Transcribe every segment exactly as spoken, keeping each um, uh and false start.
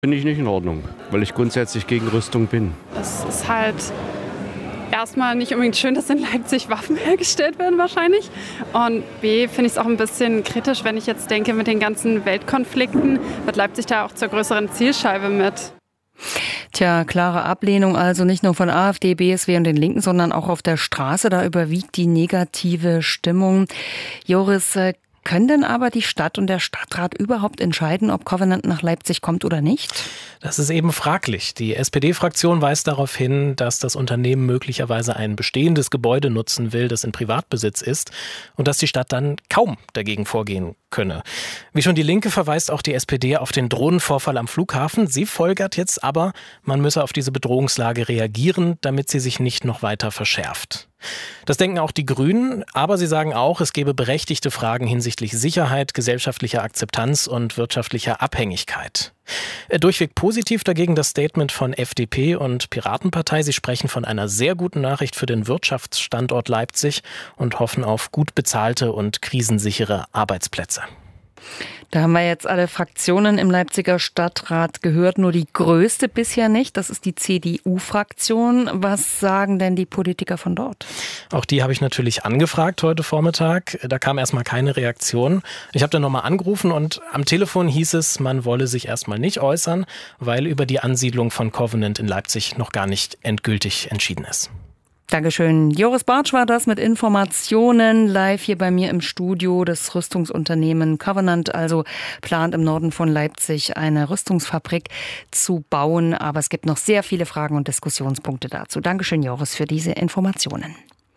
Finde ich nicht in Ordnung, weil ich grundsätzlich gegen Rüstung bin. Es ist halt erstmal nicht unbedingt schön, dass in Leipzig Waffen hergestellt werden wahrscheinlich. Und B, finde ich es auch ein bisschen kritisch, wenn ich jetzt denke, mit den ganzen Weltkonflikten wird Leipzig da auch zur größeren Zielscheibe mit. Tja, klare Ablehnung also nicht nur von AfD, B S W und den Linken, sondern auch auf der Straße. Da überwiegt die negative Stimmung. Joris, können denn aber die Stadt und der Stadtrat überhaupt entscheiden, ob Covenant nach Leipzig kommt oder nicht? Das ist eben fraglich. Die S P D-Fraktion weist darauf hin, dass das Unternehmen möglicherweise ein bestehendes Gebäude nutzen will, das in Privatbesitz ist und dass die Stadt dann kaum dagegen vorgehen könne. Wie schon die Linke verweist auch die S P D auf den Drohnenvorfall am Flughafen. Sie folgert jetzt aber, man müsse auf diese Bedrohungslage reagieren, damit sie sich nicht noch weiter verschärft. Das denken auch die Grünen, aber sie sagen auch, es gebe berechtigte Fragen hinsichtlich Sicherheit, gesellschaftlicher Akzeptanz und wirtschaftlicher Abhängigkeit. Durchweg positiv dagegen das Statement von F D P und Piratenpartei. Sie sprechen von einer sehr guten Nachricht für den Wirtschaftsstandort Leipzig und hoffen auf gut bezahlte und krisensichere Arbeitsplätze. Da haben wir jetzt alle Fraktionen im Leipziger Stadtrat gehört, nur die größte bisher nicht. Das ist die C D U-Fraktion. Was sagen denn die Politiker von dort? Auch die habe ich natürlich angefragt heute Vormittag. Da kam erstmal keine Reaktion. Ich habe dann nochmal angerufen und am Telefon hieß es, man wolle sich erstmal nicht äußern, weil über die Ansiedlung von Covenant in Leipzig noch gar nicht endgültig entschieden ist. Dankeschön. Joris Bartsch war das mit Informationen live hier bei mir im Studio. Das Rüstungsunternehmen Covenant also plant im Norden von Leipzig eine Rüstungsfabrik zu bauen. Aber es gibt noch sehr viele Fragen und Diskussionspunkte dazu. Dankeschön, Joris, für diese Informationen.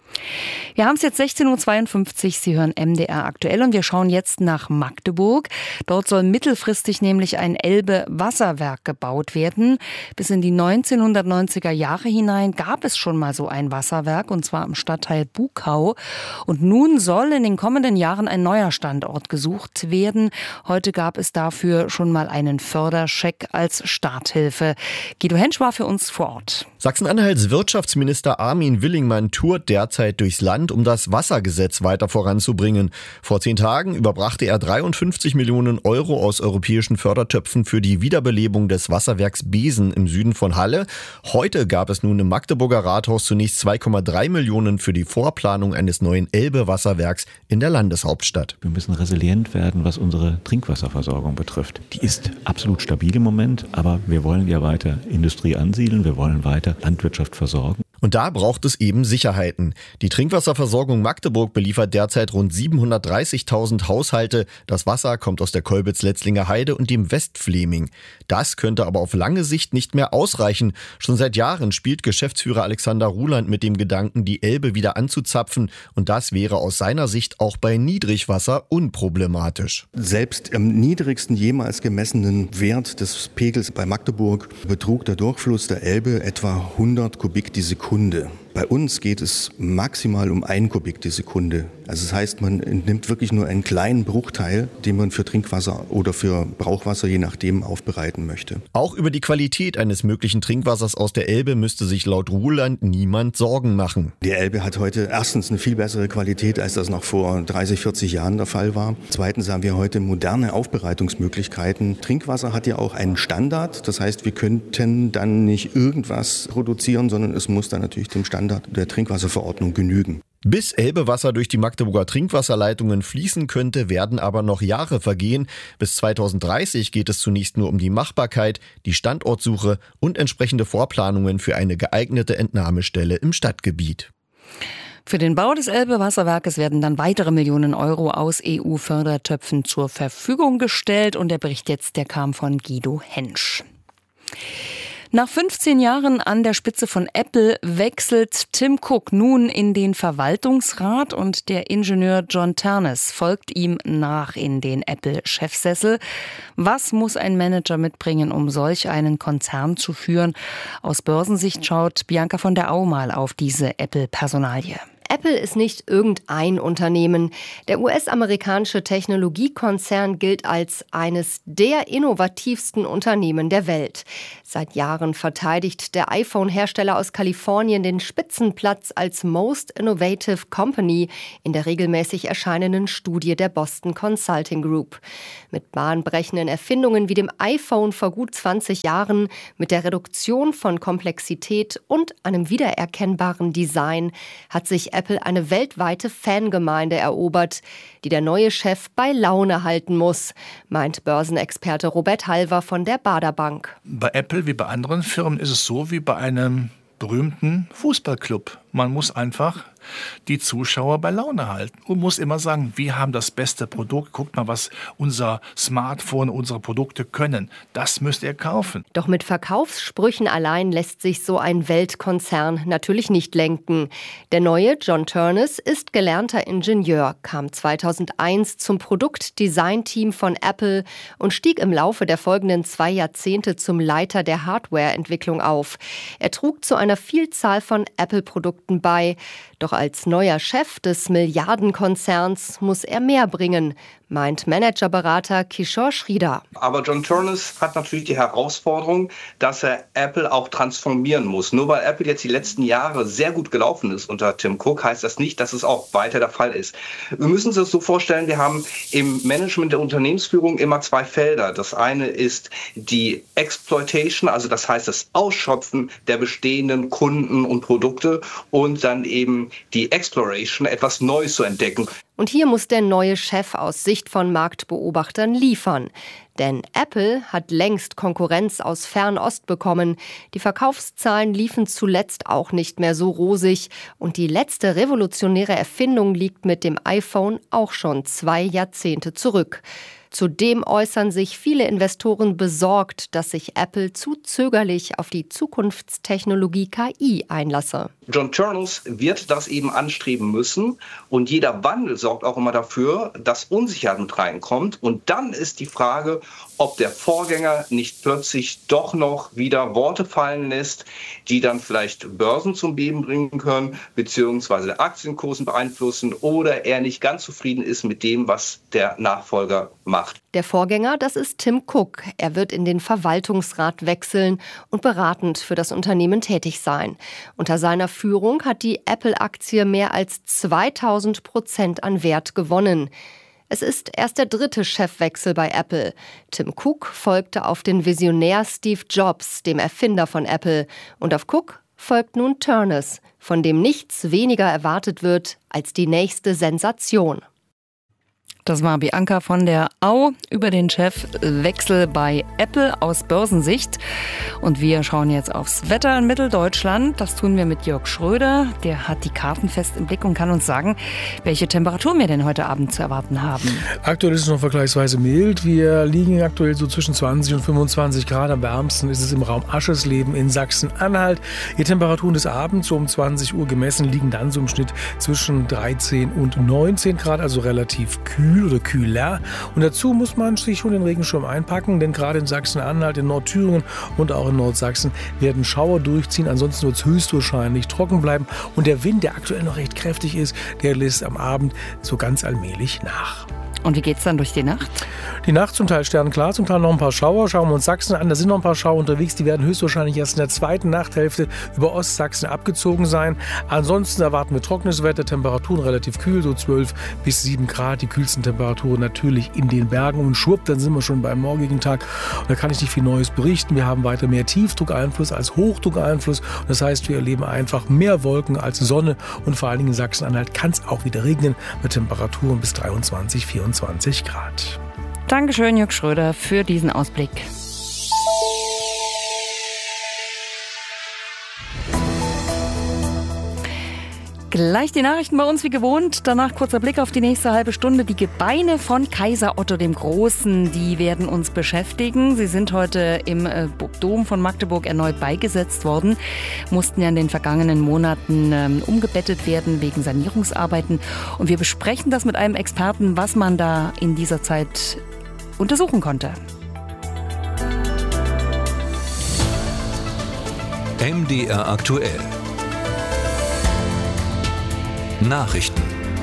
Wir haben es jetzt sechzehn Uhr zweiundfünfzig, Sie hören M D R aktuell und wir schauen jetzt nach Magdeburg. Dort soll mittelfristig nämlich ein Elbe-Wasserwerk gebaut werden. Bis in die neunzehnhundertneunziger Jahre hinein gab es schon mal so ein Wasserwerk, und zwar im Stadtteil Buckau. Und nun soll in den kommenden Jahren ein neuer Standort gesucht werden. Heute gab es dafür schon mal einen Förderscheck als Starthilfe. Guido Hensch war für uns vor Ort. Sachsen-Anhalts Wirtschaftsminister Armin Willingmann tourt derzeit durchs Land, um das Wassergesetz weiter voranzubringen. Vor zehn Tagen überbrachte er dreiundfünfzig Millionen Euro aus europäischen Fördertöpfen für die Wiederbelebung des Wasserwerks Besen im Süden von Halle. Heute gab es nun im Magdeburger Rathaus zunächst zwei Komma drei Millionen für die Vorplanung eines neuen Elbe-Wasserwerks in der Landeshauptstadt. Wir müssen resilient werden, was unsere Trinkwasserversorgung betrifft. Die ist absolut stabil im Moment, aber wir wollen ja weiter Industrie ansiedeln, wir wollen weiter Landwirtschaft versorgen. Und da braucht es eben Sicherheiten. Die Trinkwasserversorgung Magdeburg beliefert derzeit rund siebenhundertdreißigtausend Haushalte. Das Wasser kommt aus der Kolbitz-Letzlinger Heide und dem Westfleming. Das könnte aber auf lange Sicht nicht mehr ausreichen. Schon seit Jahren spielt Geschäftsführer Alexander Ruland mit dem Gedanken, die Elbe wieder anzuzapfen. Und das wäre aus seiner Sicht auch bei Niedrigwasser unproblematisch. Selbst am niedrigsten jemals gemessenen Wert des Pegels bei Magdeburg betrug der Durchfluss der Elbe etwa hundert Kubik die Sekunde. Bei uns geht es maximal um ein Kubik die Sekunde. Also das heißt, man nimmt wirklich nur einen kleinen Bruchteil, den man für Trinkwasser oder für Brauchwasser je nachdem aufbereiten möchte. Auch über die Qualität eines möglichen Trinkwassers aus der Elbe müsste sich laut Ruland niemand Sorgen machen. Die Elbe hat heute erstens eine viel bessere Qualität, als das noch vor dreißig, vierzig Jahren der Fall war. Zweitens haben wir heute moderne Aufbereitungsmöglichkeiten. Trinkwasser hat ja auch einen Standard. Das heißt, wir könnten dann nicht irgendwas produzieren, sondern es muss dann natürlich dem Standard der Trinkwasserverordnung genügen. Bis Elbewasser durch die Magdeburger Trinkwasserleitungen fließen könnte, werden aber noch Jahre vergehen. Bis zweitausenddreißig geht es zunächst nur um die Machbarkeit, die Standortsuche und entsprechende Vorplanungen für eine geeignete Entnahmestelle im Stadtgebiet. Für den Bau des Elbe-Wasserwerkes werden dann weitere Millionen Euro aus E U-Fördertöpfen zur Verfügung gestellt. Und der Bericht jetzt, der kam von Guido Hensch. Nach fünfzehn Jahren an der Spitze von Apple wechselt Tim Cook nun in den Verwaltungsrat und der Ingenieur John Ternus folgt ihm nach in den Apple-Chefsessel. Was muss ein Manager mitbringen, um solch einen Konzern zu führen? Aus Börsensicht schaut Bianca von der Au mal auf diese Apple-Personalie. Apple ist nicht irgendein Unternehmen. Der U S-amerikanische Technologiekonzern gilt als eines der innovativsten Unternehmen der Welt. Seit Jahren verteidigt der iPhone-Hersteller aus Kalifornien den Spitzenplatz als Most Innovative Company in der regelmäßig erscheinenden Studie der Boston Consulting Group. Mit bahnbrechenden Erfindungen wie dem iPhone vor gut zwanzig Jahren, mit der Reduktion von Komplexität und einem wiedererkennbaren Design hat sich Apple eine weltweite Fangemeinde erobert, die der neue Chef bei Laune halten muss, meint Börsenexperte Robert Halver von der Baader Bank. Bei Apple wie bei anderen Firmen ist es so wie bei einem berühmten Fußballclub. Man muss einfach die Zuschauer bei Laune halten und muss immer sagen, wir haben das beste Produkt. Guckt mal, was unser Smartphone, unsere Produkte können. Das müsst ihr kaufen. Doch mit Verkaufssprüchen allein lässt sich so ein Weltkonzern natürlich nicht lenken. Der neue John Ternus ist gelernter Ingenieur, kam zweitausendeins zum Produktdesign-Team von Apple und stieg im Laufe der folgenden zwei Jahrzehnte zum Leiter der Hardwareentwicklung auf. Er trug zu einer Vielzahl von Apple-Produkten bei. Doch als neuer Chef des Milliardenkonzerns muss er mehr bringen, meint Managerberater Kishore Sridhar. Aber John Ternus hat natürlich die Herausforderung, dass er Apple auch transformieren muss. Nur weil Apple jetzt die letzten Jahre sehr gut gelaufen ist unter Tim Cook, heißt das nicht, dass es auch weiter der Fall ist. Wir müssen uns das so vorstellen, wir haben im Management der Unternehmensführung immer zwei Felder. Das eine ist die Exploitation, also das heißt das Ausschöpfen der bestehenden Kunden und Produkte und dann eben die Exploration, etwas Neues zu entdecken. Und hier muss der neue Chef aus Sicht von Marktbeobachtern liefern. Denn Apple hat längst Konkurrenz aus Fernost bekommen. Die Verkaufszahlen liefen zuletzt auch nicht mehr so rosig. Und die letzte revolutionäre Erfindung liegt mit dem iPhone auch schon zwei Jahrzehnte zurück. Zudem äußern sich viele Investoren besorgt, dass sich Apple zu zögerlich auf die Zukunftstechnologie K I einlasse. John Ternus wird das eben anstreben müssen und jeder Wandel sorgt auch immer dafür, dass Unsicherheit mit reinkommt. Und dann ist die Frage, ob der Vorgänger nicht plötzlich doch noch wieder Worte fallen lässt, die dann vielleicht Börsen zum Beben bringen können, beziehungsweise Aktienkursen beeinflussen oder er nicht ganz zufrieden ist mit dem, was der Nachfolger macht. Der Vorgänger, das ist Tim Cook. Er wird in den Verwaltungsrat wechseln und beratend für das Unternehmen tätig sein. Unter seiner Führung hat die Apple-Aktie mehr als zweitausend Prozent an Wert gewonnen. Es ist erst der dritte Chefwechsel bei Apple. Tim Cook folgte auf den Visionär Steve Jobs, dem Erfinder von Apple. Und auf Cook folgt nun Ternus, von dem nichts weniger erwartet wird als die nächste Sensation. Das war Bianca von der Au über den Chefwechsel bei Apple aus Börsensicht. Und wir schauen jetzt aufs Wetter in Mitteldeutschland. Das tun wir mit Jörg Schröder. Der hat die Karten fest im Blick und kann uns sagen, welche Temperaturen wir denn heute Abend zu erwarten haben. Aktuell ist es noch vergleichsweise mild. Wir liegen aktuell so zwischen zwanzig und fünfundzwanzig Grad. Am wärmsten ist es im Raum Aschersleben in Sachsen-Anhalt. Die Temperaturen des Abends so um zwanzig Uhr gemessen liegen dann so im Schnitt zwischen dreizehn und neunzehn Grad, also relativ kühl oder kühler. Und dazu muss man sich schon den Regenschirm einpacken, denn gerade in Sachsen-Anhalt, in Nordthüringen und auch in Nordsachsen werden Schauer durchziehen. Ansonsten wird es höchstwahrscheinlich trocken bleiben. Und der Wind, der aktuell noch recht kräftig ist, der lässt am Abend so ganz allmählich nach. Und wie geht's dann durch die Nacht? Die Nacht zum Teil sternklar, zum Teil noch ein paar Schauer. Schauen wir uns Sachsen an, da sind noch ein paar Schauer unterwegs. Die werden höchstwahrscheinlich erst in der zweiten Nachthälfte über Ostsachsen abgezogen sein. Ansonsten erwarten wir trockenes Wetter, Temperaturen relativ kühl, so zwölf bis sieben Grad. Die kühlsten Temperaturen natürlich in den Bergen. Und schwupp, dann sind wir schon beim morgigen Tag. Und da kann ich nicht viel Neues berichten. Wir haben weiter mehr Tiefdruckeinfluss als Hochdruckeinfluss. Das heißt, wir erleben einfach mehr Wolken als Sonne. Und vor allen Dingen in Sachsen-Anhalt kann es auch wieder regnen mit Temperaturen bis dreiundzwanzig, vierundzwanzig Grad. Dankeschön, Jörg Schröder, für diesen Ausblick. Gleich die Nachrichten bei uns wie gewohnt. Danach kurzer Blick auf die nächste halbe Stunde. Die Gebeine von Kaiser Otto dem Großen, die werden uns beschäftigen. Sie sind heute im Dom von Magdeburg erneut beigesetzt worden, mussten ja in den vergangenen Monaten ähm, umgebettet werden wegen Sanierungsarbeiten. Und wir besprechen das mit einem Experten, was man da in dieser Zeit untersuchen konnte. M D R aktuell. Nachrichten.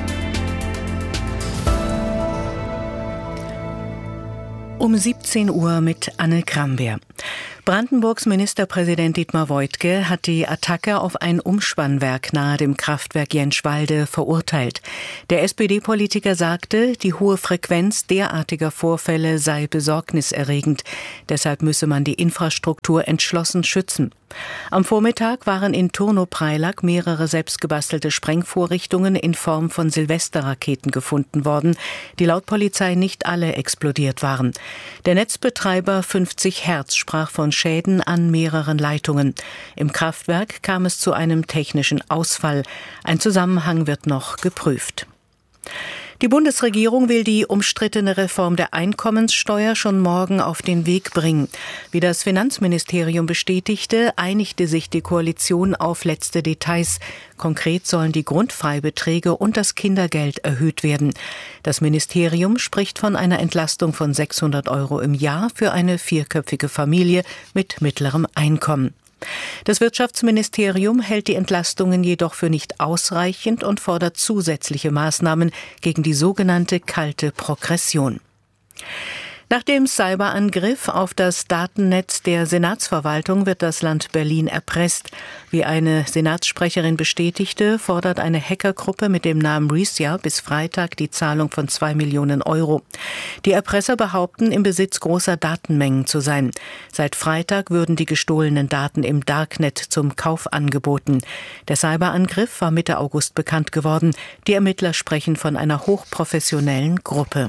Um siebzehn Uhr mit Anne Krambeer. Brandenburgs Ministerpräsident Dietmar Woidke hat die Attacke auf ein Umspannwerk nahe dem Kraftwerk Jentschwalde verurteilt. Der S P D-Politiker sagte, die hohe Frequenz derartiger Vorfälle sei besorgniserregend. Deshalb müsse man die Infrastruktur entschlossen schützen. Am Vormittag waren in Turno-Preilack mehrere selbstgebastelte Sprengvorrichtungen in Form von Silvesterraketen gefunden worden, die laut Polizei nicht alle explodiert waren. Der Netzbetreiber fünfzig Hertz sprach von Schäden an mehreren Leitungen. Im Kraftwerk kam es zu einem technischen Ausfall. Ein Zusammenhang wird noch geprüft. Die Bundesregierung will die umstrittene Reform der Einkommenssteuer schon morgen auf den Weg bringen. Wie das Finanzministerium bestätigte, einigte sich die Koalition auf letzte Details. Konkret sollen die Grundfreibeträge und das Kindergeld erhöht werden. Das Ministerium spricht von einer Entlastung von sechshundert Euro im Jahr für eine vierköpfige Familie mit mittlerem Einkommen. Das Wirtschaftsministerium hält die Entlastungen jedoch für nicht ausreichend und fordert zusätzliche Maßnahmen gegen die sogenannte kalte Progression. Nach dem Cyberangriff auf das Datennetz der Senatsverwaltung wird das Land Berlin erpresst. Wie eine Senatssprecherin bestätigte, fordert eine Hackergruppe mit dem Namen Resia bis Freitag die Zahlung von zwei Millionen Euro. Die Erpresser behaupten, im Besitz großer Datenmengen zu sein. Seit Freitag würden die gestohlenen Daten im Darknet zum Kauf angeboten. Der Cyberangriff war Mitte August bekannt geworden. Die Ermittler sprechen von einer hochprofessionellen Gruppe.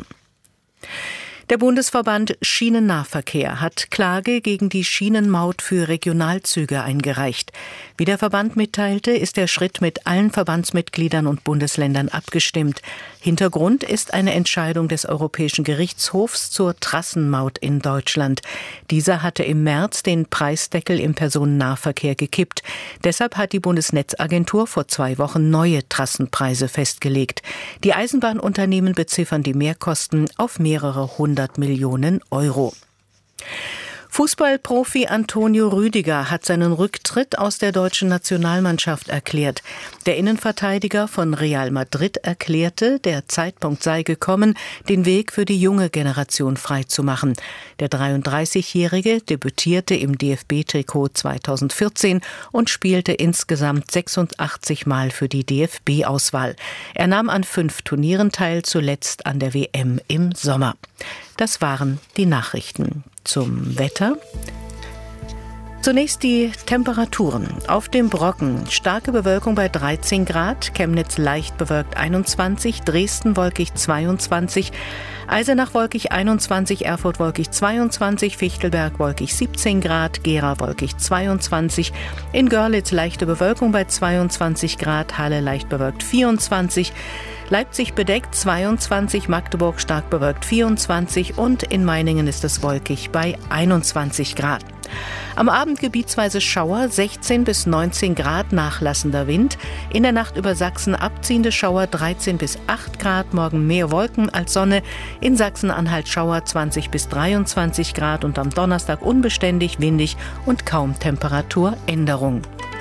Der Bundesverband Schienennahverkehr hat Klage gegen die Schienenmaut für Regionalzüge eingereicht. Wie der Verband mitteilte, ist der Schritt mit allen Verbandsmitgliedern und Bundesländern abgestimmt. Hintergrund ist eine Entscheidung des Europäischen Gerichtshofs zur Trassenmaut in Deutschland. Dieser hatte im März den Preisdeckel im Personennahverkehr gekippt. Deshalb hat die Bundesnetzagentur vor zwei Wochen neue Trassenpreise festgelegt. Die Eisenbahnunternehmen beziffern die Mehrkosten auf mehrere hundert Millionen Euro. Fußballprofi Antonio Rüdiger hat seinen Rücktritt aus der deutschen Nationalmannschaft erklärt. Der Innenverteidiger von Real Madrid erklärte, der Zeitpunkt sei gekommen, den Weg für die junge Generation freizumachen. Der dreiunddreißigjährige debütierte im D F B-Trikot zweitausendvierzehn und spielte insgesamt sechsundachtzig Mal für die D F B-Auswahl. Er nahm an fünf Turnieren teil, zuletzt an der W M im Sommer. Das waren die Nachrichten. Zum Wetter. Zunächst die Temperaturen. Auf dem Brocken starke Bewölkung bei dreizehn Grad, Chemnitz leicht bewölkt einundzwanzig, Dresden wolkig zweiundzwanzig, Eisenach wolkig einundzwanzig, Erfurt wolkig zweiundzwanzig, Fichtelberg wolkig siebzehn Grad, Gera wolkig zweiundzwanzig, in Görlitz leichte Bewölkung bei zweiundzwanzig Grad, Halle leicht bewölkt vierundzwanzig, Leipzig bedeckt zweiundzwanzig, Magdeburg stark bewölkt vierundzwanzig und in Meiningen ist es wolkig bei einundzwanzig Grad. Am Abend gebietsweise Schauer, sechzehn bis neunzehn Grad, nachlassender Wind. In der Nacht über Sachsen abziehende Schauer, dreizehn bis acht Grad, morgen mehr Wolken als Sonne. In Sachsen-Anhalt Schauer, zwanzig bis dreiundzwanzig Grad und am Donnerstag unbeständig, windig und kaum Temperaturänderung.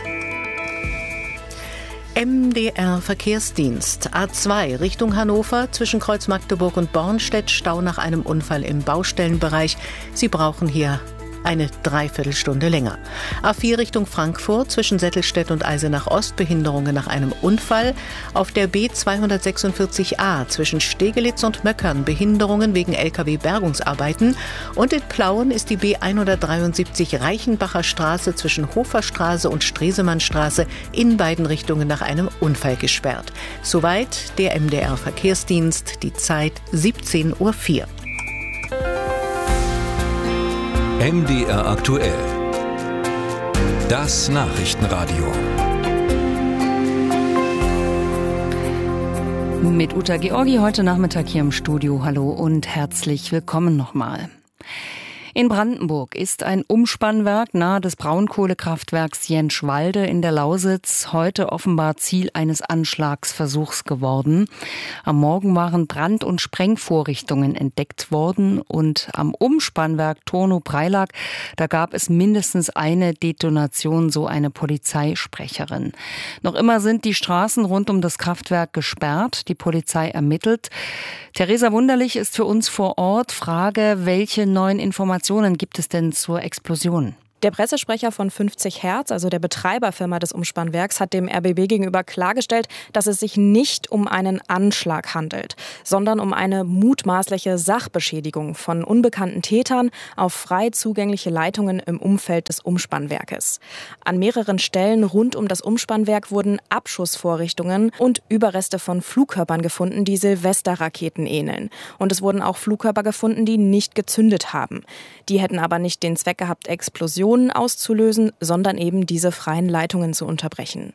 M D R-Verkehrsdienst. A zwei Richtung Hannover zwischen Kreuz Magdeburg und Bornstedt. Stau nach einem Unfall im Baustellenbereich. Sie brauchen hier eine Dreiviertelstunde länger. A vier Richtung Frankfurt zwischen Settelstedt und Eisenach Ost. Behinderungen nach einem Unfall. Auf der B zweihundertsechsundvierzig A zwischen Stegelitz und Möckern. Behinderungen wegen L K W-Bergungsarbeiten. Und in Plauen ist die B hundertdreiundsiebzig Reichenbacher Straße zwischen Hoferstraße und Stresemannstraße in beiden Richtungen nach einem Unfall gesperrt. Soweit der M D R-Verkehrsdienst. Die Zeit siebzehn Uhr vier. M D R aktuell. Das Nachrichtenradio. Mit Uta Georgi heute Nachmittag hier im Studio. Hallo und herzlich willkommen nochmal. In Brandenburg ist ein Umspannwerk nahe des Braunkohlekraftwerks Jenschwalde in der Lausitz heute offenbar Ziel eines Anschlagsversuchs geworden. Am Morgen waren Brand- und Sprengvorrichtungen entdeckt worden und am Umspannwerk Turnow-Preilack, da gab es mindestens eine Detonation, so eine Polizeisprecherin. Noch immer sind die Straßen rund um das Kraftwerk gesperrt, die Polizei ermittelt. Theresa Wunderlich ist für uns vor Ort. Frage, welche neuen Informationen gibt es denn zur Explosion? Der Pressesprecher von fünfzig Hertz, also der Betreiberfirma des Umspannwerks, hat dem R B B gegenüber klargestellt, dass es sich nicht um einen Anschlag handelt, sondern um eine mutmaßliche Sachbeschädigung von unbekannten Tätern auf frei zugängliche Leitungen im Umfeld des Umspannwerkes. An mehreren Stellen rund um das Umspannwerk wurden Abschussvorrichtungen und Überreste von Flugkörpern gefunden, die Silvesterraketen ähneln. Und es wurden auch Flugkörper gefunden, die nicht gezündet haben. Die hätten aber nicht den Zweck gehabt, Explosionen auszulösen, sondern eben diese freien Leitungen zu unterbrechen.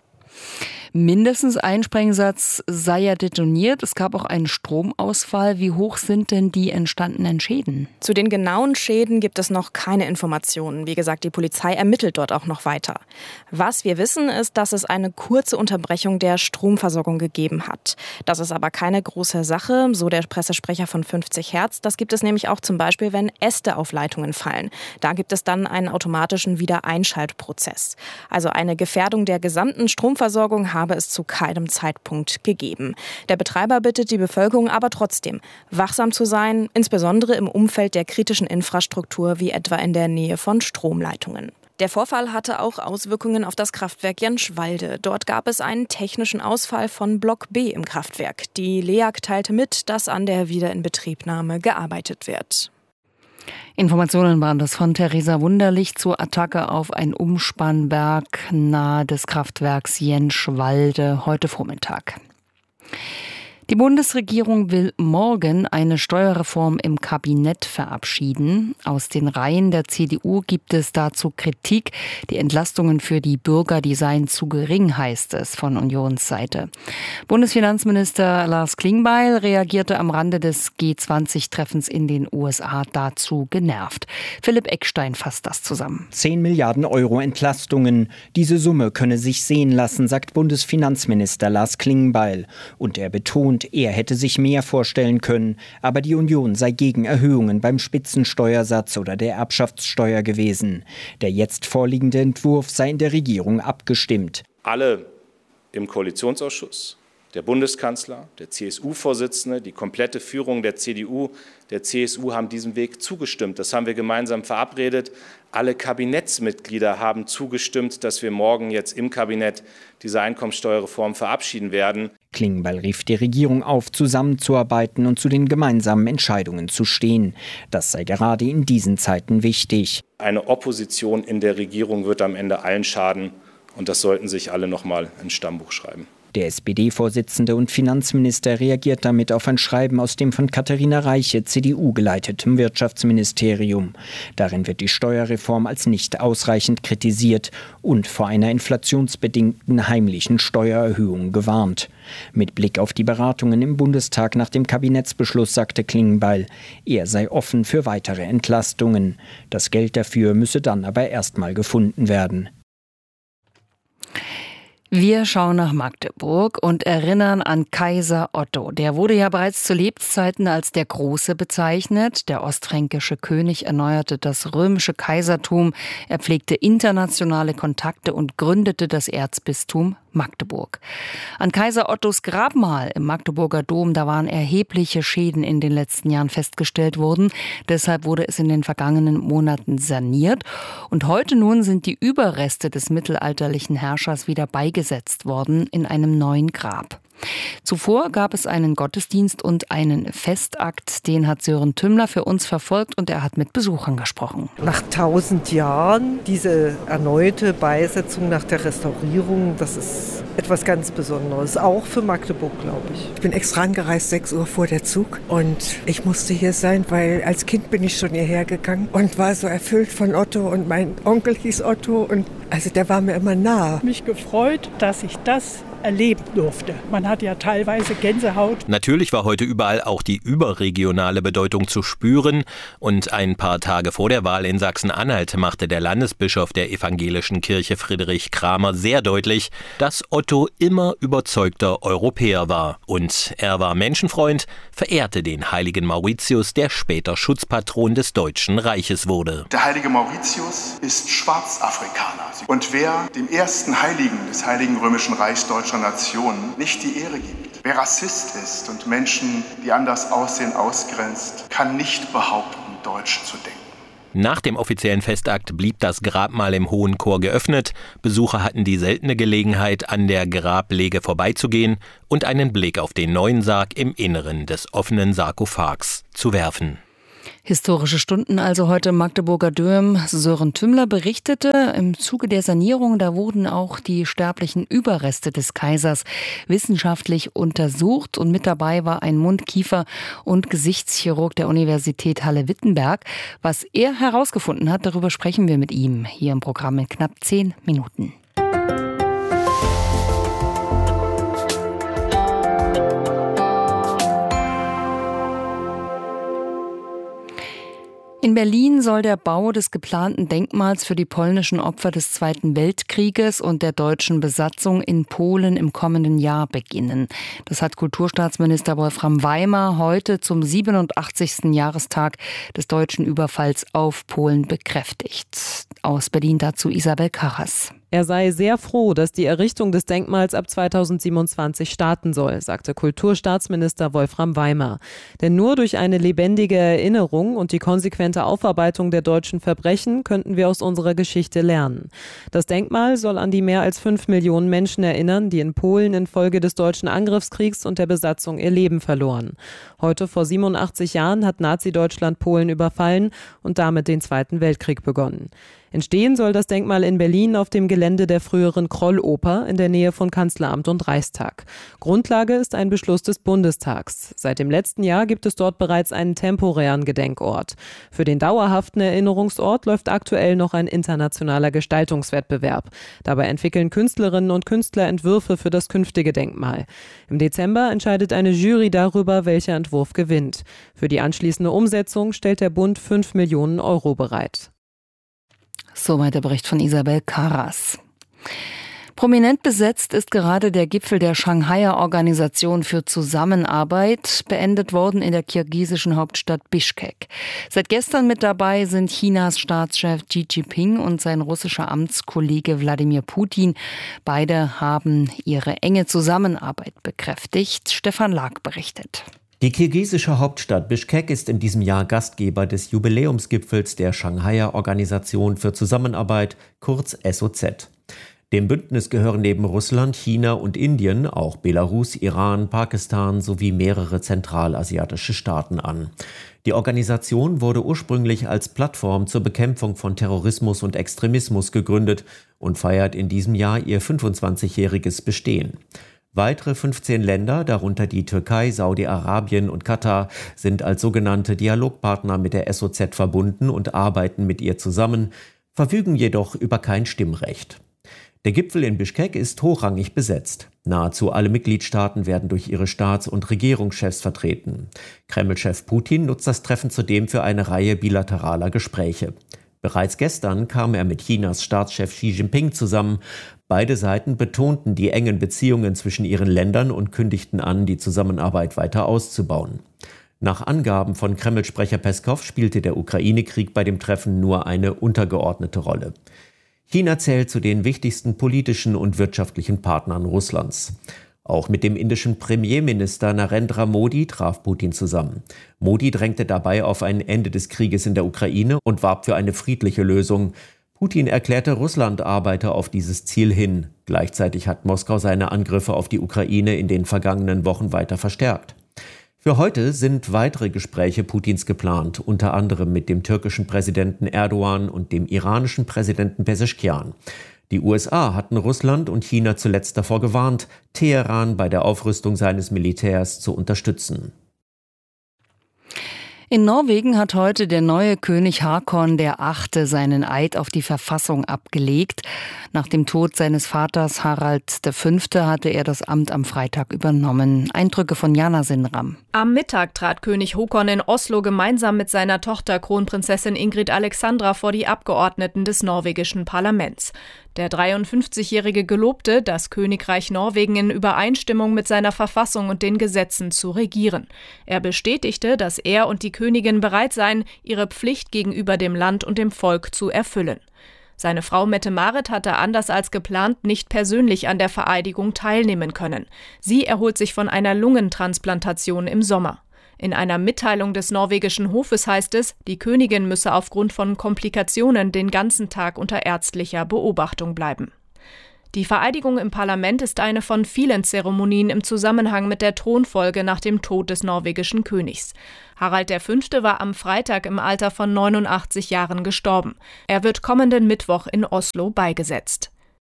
Mindestens ein Sprengsatz sei ja detoniert. Es gab auch einen Stromausfall. Wie hoch sind denn die entstandenen Schäden? Zu den genauen Schäden gibt es noch keine Informationen. Wie gesagt, die Polizei ermittelt dort auch noch weiter. Was wir wissen, ist, dass es eine kurze Unterbrechung der Stromversorgung gegeben hat. Das ist aber keine große Sache, so der Pressesprecher von fünfzig Hertz. Das gibt es nämlich auch zum Beispiel, wenn Äste auf Leitungen fallen. Da gibt es dann einen automatischen Wiedereinschaltprozess. Also eine Gefährdung der gesamten Stromversorgung habe es zu keinem Zeitpunkt gegeben. Der Betreiber bittet die Bevölkerung aber trotzdem, wachsam zu sein, insbesondere im Umfeld der kritischen Infrastruktur, wie etwa in der Nähe von Stromleitungen. Der Vorfall hatte auch Auswirkungen auf das Kraftwerk Jenschwalde. Dort gab es einen technischen Ausfall von Block B im Kraftwerk. Die L E A G teilte mit, dass an der Wiederinbetriebnahme gearbeitet wird. Informationen waren das von Theresa Wunderlich zur Attacke auf ein Umspannwerk nahe des Kraftwerks Jenschwalde heute Vormittag. Die Bundesregierung will morgen eine Steuerreform im Kabinett verabschieden. Aus den Reihen der C D U gibt es dazu Kritik. Die Entlastungen für die Bürger, die seien zu gering, heißt es von Unionsseite. Bundesfinanzminister Lars Klingbeil reagierte am Rande des G zwanzig Treffens in den U S A dazu genervt. Philipp Eckstein fasst das zusammen. zehn Milliarden Euro Entlastungen. Diese Summe könne sich sehen lassen, sagt Bundesfinanzminister Lars Klingbeil. Und er betont, er hätte sich mehr vorstellen können, aber die Union sei gegen Erhöhungen beim Spitzensteuersatz oder der Erbschaftssteuer gewesen. Der jetzt vorliegende Entwurf sei in der Regierung abgestimmt. Alle im Koalitionsausschuss, der Bundeskanzler, der C S U-Vorsitzende, die komplette Führung der C D U, der C S U haben diesem Weg zugestimmt. Das haben wir gemeinsam verabredet. Alle Kabinettsmitglieder haben zugestimmt, dass wir morgen jetzt im Kabinett diese Einkommensteuerreform verabschieden werden. Klingbeil rief die Regierung auf, zusammenzuarbeiten und zu den gemeinsamen Entscheidungen zu stehen. Das sei gerade in diesen Zeiten wichtig. Eine Opposition in der Regierung wird am Ende allen schaden. Und das sollten sich alle noch mal ins Stammbuch schreiben. Der S P D-Vorsitzende und Finanzminister reagiert damit auf ein Schreiben aus dem von Katharina Reiche, C D U geleiteten Wirtschaftsministerium. Darin wird die Steuerreform als nicht ausreichend kritisiert und vor einer inflationsbedingten heimlichen Steuererhöhung gewarnt. Mit Blick auf die Beratungen im Bundestag nach dem Kabinettsbeschluss sagte Klingbeil, er sei offen für weitere Entlastungen. Das Geld dafür müsse dann aber erstmal gefunden werden. Wir schauen nach Magdeburg und erinnern an Kaiser Otto. Der wurde ja bereits zu Lebzeiten als der Große bezeichnet. Der ostfränkische König erneuerte das römische Kaisertum. Er pflegte internationale Kontakte und gründete das Erzbistum Magdeburg. An Kaiser Ottos Grabmal im Magdeburger Dom, da waren erhebliche Schäden in den letzten Jahren festgestellt worden. Deshalb wurde es in den vergangenen Monaten saniert. Und heute nun sind die Überreste des mittelalterlichen Herrschers wieder beigesetzt worden in einem neuen Grab. Zuvor gab es einen Gottesdienst und einen Festakt, den hat Sören Tümmler für uns verfolgt und er hat mit Besuchern gesprochen. Nach tausend Jahren diese erneute Beisetzung nach der Restaurierung, das ist etwas ganz Besonderes, auch für Magdeburg, glaube ich. Ich bin extra angereist, sechs Uhr vor der Zug und ich musste hier sein, weil als Kind bin ich schon hierher gegangen und war so erfüllt von Otto und mein Onkel hieß Otto und also der war mir immer nah. Mich gefreut, dass ich das erleben durfte. Man hat ja teilweise Gänsehaut. Natürlich war heute überall auch die überregionale Bedeutung zu spüren. Und ein paar Tage vor der Wahl in Sachsen-Anhalt machte der Landesbischof der evangelischen Kirche Friedrich Kramer sehr deutlich, dass Otto immer überzeugter Europäer war. Und er war Menschenfreund, verehrte den heiligen Mauritius, der später Schutzpatron des Deutschen Reiches wurde. Der heilige Mauritius ist Schwarzafrikaner. Und wer dem ersten Heiligen des Heiligen Römischen Reichs deutscher Nationen nicht die Ehre gibt, wer Rassist ist und Menschen, die anders aussehen, ausgrenzt, kann nicht behaupten, Deutsch zu denken. Nach dem offiziellen Festakt blieb das Grabmal im Hohen Chor geöffnet. Besucher hatten die seltene Gelegenheit, an der Grablege vorbeizugehen und einen Blick auf den neuen Sarg im Inneren des offenen Sarkophags zu werfen. Historische Stunden also heute im Magdeburger Dom. Sören Tümmler berichtete, im Zuge der Sanierung, da wurden auch die sterblichen Überreste des Kaisers wissenschaftlich untersucht. Und mit dabei war ein Mund-, Kiefer- und Gesichtschirurg der Universität Halle-Wittenberg. Was er herausgefunden hat, darüber sprechen wir mit ihm hier im Programm in knapp zehn Minuten. In Berlin soll der Bau des geplanten Denkmals für die polnischen Opfer des Zweiten Weltkrieges und der deutschen Besatzung in Polen im kommenden Jahr beginnen. Das hat Kulturstaatsminister Wolfram Weimer heute zum siebenundachtzigsten Jahrestag des deutschen Überfalls auf Polen bekräftigt. Aus Berlin dazu Isabel Karras. Er sei sehr froh, dass die Errichtung des Denkmals ab zweitausendsiebenundzwanzig starten soll, sagte Kulturstaatsminister Wolfram Weimer. Denn nur durch eine lebendige Erinnerung und die konsequente Aufarbeitung der deutschen Verbrechen könnten wir aus unserer Geschichte lernen. Das Denkmal soll an die mehr als fünf Millionen Menschen erinnern, die in Polen infolge des deutschen Angriffskriegs und der Besatzung ihr Leben verloren. Heute vor siebenundachtzig Jahren hat Nazi-Deutschland Polen überfallen und damit den Zweiten Weltkrieg begonnen. Entstehen soll das Denkmal in Berlin auf dem Gelände der früheren Kroll-Oper in der Nähe von Kanzleramt und Reichstag. Grundlage ist ein Beschluss des Bundestags. Seit dem letzten Jahr gibt es dort bereits einen temporären Gedenkort. Für den dauerhaften Erinnerungsort läuft aktuell noch ein internationaler Gestaltungswettbewerb. Dabei entwickeln Künstlerinnen und Künstler Entwürfe für das künftige Denkmal. Im Dezember entscheidet eine Jury darüber, welcher Entwurf gewinnt. Für die anschließende Umsetzung stellt der Bund fünf Millionen Euro bereit. Soweit der Bericht von Isabel Karras. Prominent besetzt ist gerade der Gipfel der Shanghaier Organisation für Zusammenarbeit, beendet worden in der kirgisischen Hauptstadt Bischkek. Seit gestern mit dabei sind Chinas Staatschef Xi Jinping und sein russischer Amtskollege Wladimir Putin. Beide haben ihre enge Zusammenarbeit bekräftigt. Stefan Lag berichtet. Die kirgisische Hauptstadt Bischkek ist in diesem Jahr Gastgeber des Jubiläumsgipfels der Shanghaier Organisation für Zusammenarbeit, kurz S O Z. Dem Bündnis gehören neben Russland, China und Indien auch Belarus, Iran, Pakistan sowie mehrere zentralasiatische Staaten an. Die Organisation wurde ursprünglich als Plattform zur Bekämpfung von Terrorismus und Extremismus gegründet und feiert in diesem Jahr ihr fünfundzwanzigjähriges Bestehen. Weitere fünfzehn Länder, darunter die Türkei, Saudi-Arabien und Katar, sind als sogenannte Dialogpartner mit der S O Z verbunden und arbeiten mit ihr zusammen, verfügen jedoch über kein Stimmrecht. Der Gipfel in Bischkek ist hochrangig besetzt. Nahezu alle Mitgliedstaaten werden durch ihre Staats- und Regierungschefs vertreten. Kreml-Chef Putin nutzt das Treffen zudem für eine Reihe bilateraler Gespräche. Bereits gestern kam er mit Chinas Staatschef Xi Jinping zusammen. Beide Seiten betonten die engen Beziehungen zwischen ihren Ländern und kündigten an, die Zusammenarbeit weiter auszubauen. Nach Angaben von Kreml-Sprecher Peskow spielte der Ukraine-Krieg bei dem Treffen nur eine untergeordnete Rolle. China zählt zu den wichtigsten politischen und wirtschaftlichen Partnern Russlands. Auch mit dem indischen Premierminister Narendra Modi traf Putin zusammen. Modi drängte dabei auf ein Ende des Krieges in der Ukraine und warb für eine friedliche Lösung. Putin erklärte, Russland arbeite auf dieses Ziel hin. Gleichzeitig hat Moskau seine Angriffe auf die Ukraine in den vergangenen Wochen weiter verstärkt. Für heute sind weitere Gespräche Putins geplant, unter anderem mit dem türkischen Präsidenten Erdogan und dem iranischen Präsidenten Pezeshkian. Die U S A hatten Russland und China zuletzt davor gewarnt, Teheran bei der Aufrüstung seines Militärs zu unterstützen. In Norwegen hat heute der neue König Haakon der Achte seinen Eid auf die Verfassung abgelegt. Nach dem Tod seines Vaters Harald der Fünfte hatte er das Amt am Freitag übernommen. Eindrücke von Jana Sinram. Am Mittag trat König Haakon in Oslo gemeinsam mit seiner Tochter Kronprinzessin Ingrid Alexandra vor die Abgeordneten des norwegischen Parlaments. Der dreiundfünfzigjährige gelobte, das Königreich Norwegen in Übereinstimmung mit seiner Verfassung und den Gesetzen zu regieren. Er bestätigte, dass er und die Königin bereit seien, ihre Pflicht gegenüber dem Land und dem Volk zu erfüllen. Seine Frau Mette-Marit hatte anders als geplant nicht persönlich an der Vereidigung teilnehmen können. Sie erholt sich von einer Lungentransplantation im Sommer. In einer Mitteilung des norwegischen Hofes heißt es, die Königin müsse aufgrund von Komplikationen den ganzen Tag unter ärztlicher Beobachtung bleiben. Die Vereidigung im Parlament ist eine von vielen Zeremonien im Zusammenhang mit der Thronfolge nach dem Tod des norwegischen Königs. Harald der Fünfte war am Freitag im Alter von neunundachtzig Jahren gestorben. Er wird kommenden Mittwoch in Oslo beigesetzt.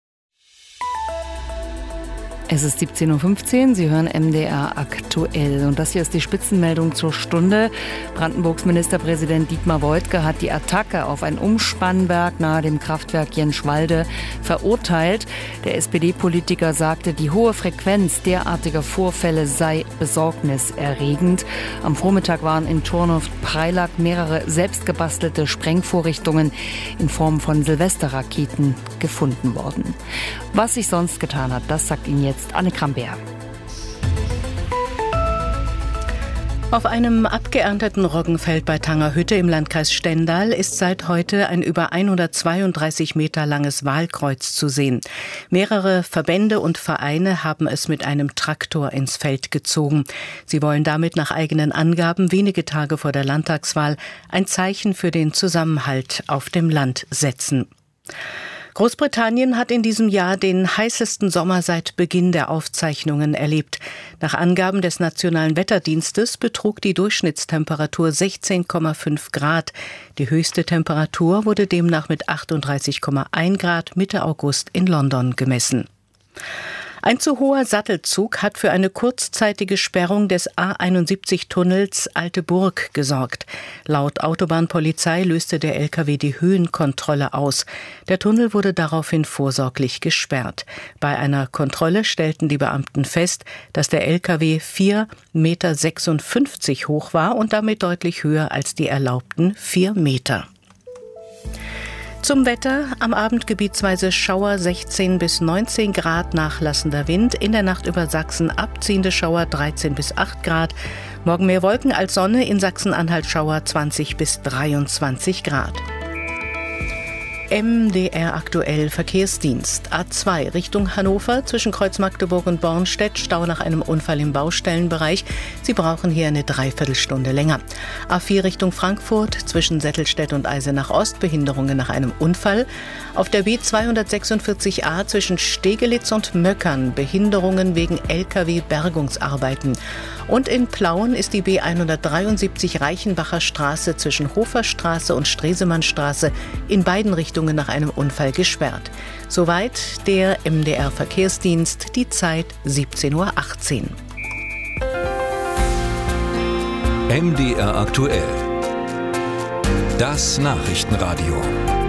Es ist siebzehn Uhr fünfzehn, Sie hören M D R aktuell. Und das hier ist die Spitzenmeldung zur Stunde. Brandenburgs Ministerpräsident Dietmar Woidke hat die Attacke auf ein Umspannwerk nahe dem Kraftwerk Jenschwalde verurteilt. Der S P D-Politiker sagte, die hohe Frequenz derartiger Vorfälle sei besorgniserregend. Am Vormittag waren in Turnow-Preilack mehrere selbstgebastelte Sprengvorrichtungen in Form von Silvesterraketen gefunden worden. Was sich sonst getan hat, das sagt Ihnen jetzt Anne Krambert. Auf einem abgeernteten Roggenfeld bei Tangerhütte im Landkreis Stendal ist seit heute ein über hundertzweiunddreißig Meter langes Wahlkreuz zu sehen. Mehrere Verbände und Vereine haben es mit einem Traktor ins Feld gezogen. Sie wollen damit nach eigenen Angaben wenige Tage vor der Landtagswahl ein Zeichen für den Zusammenhalt auf dem Land setzen. Großbritannien hat in diesem Jahr den heißesten Sommer seit Beginn der Aufzeichnungen erlebt. Nach Angaben des Nationalen Wetterdienstes betrug die Durchschnittstemperatur sechzehn Komma fünf Grad. Die höchste Temperatur wurde demnach mit achtunddreißig Komma eins Grad Mitte August in London gemessen. Ein zu hoher Sattelzug hat für eine kurzzeitige Sperrung des A einundsiebzig-Tunnels Alte Burg gesorgt. Laut Autobahnpolizei löste der L K W die Höhenkontrolle aus. Der Tunnel wurde daraufhin vorsorglich gesperrt. Bei einer Kontrolle stellten die Beamten fest, dass der L K W vier Komma sechsundfünfzig Meter hoch war und damit deutlich höher als die erlaubten vier Meter. Zum Wetter, am Abend gebietsweise Schauer sechzehn bis neunzehn Grad, nachlassender Wind, in der Nacht über Sachsen abziehende Schauer dreizehn bis acht Grad, morgen mehr Wolken als Sonne, in Sachsen-Anhalt Schauer zwanzig bis dreiundzwanzig Grad. M D R aktuell Verkehrsdienst. A zwei Richtung Hannover zwischen Kreuz Magdeburg und Bornstedt. Stau nach einem Unfall im Baustellenbereich. Sie brauchen hier eine Dreiviertelstunde länger. A vier Richtung Frankfurt zwischen Settelstedt und Eisenach Ost. Behinderungen nach einem Unfall. Auf der B zweihundertsechsundvierzig A zwischen Stegelitz und Möckern. Behinderungen wegen L K W-Bergungsarbeiten. Und in Plauen ist die B hundertdreiundsiebzig Reichenbacher Straße zwischen Hoferstraße und Stresemannstraße in beiden Richtungen nach einem Unfall gesperrt. Soweit der M D R Verkehrsdienst, die Zeit siebzehn Uhr achtzehn. M D R aktuell. Das Nachrichtenradio.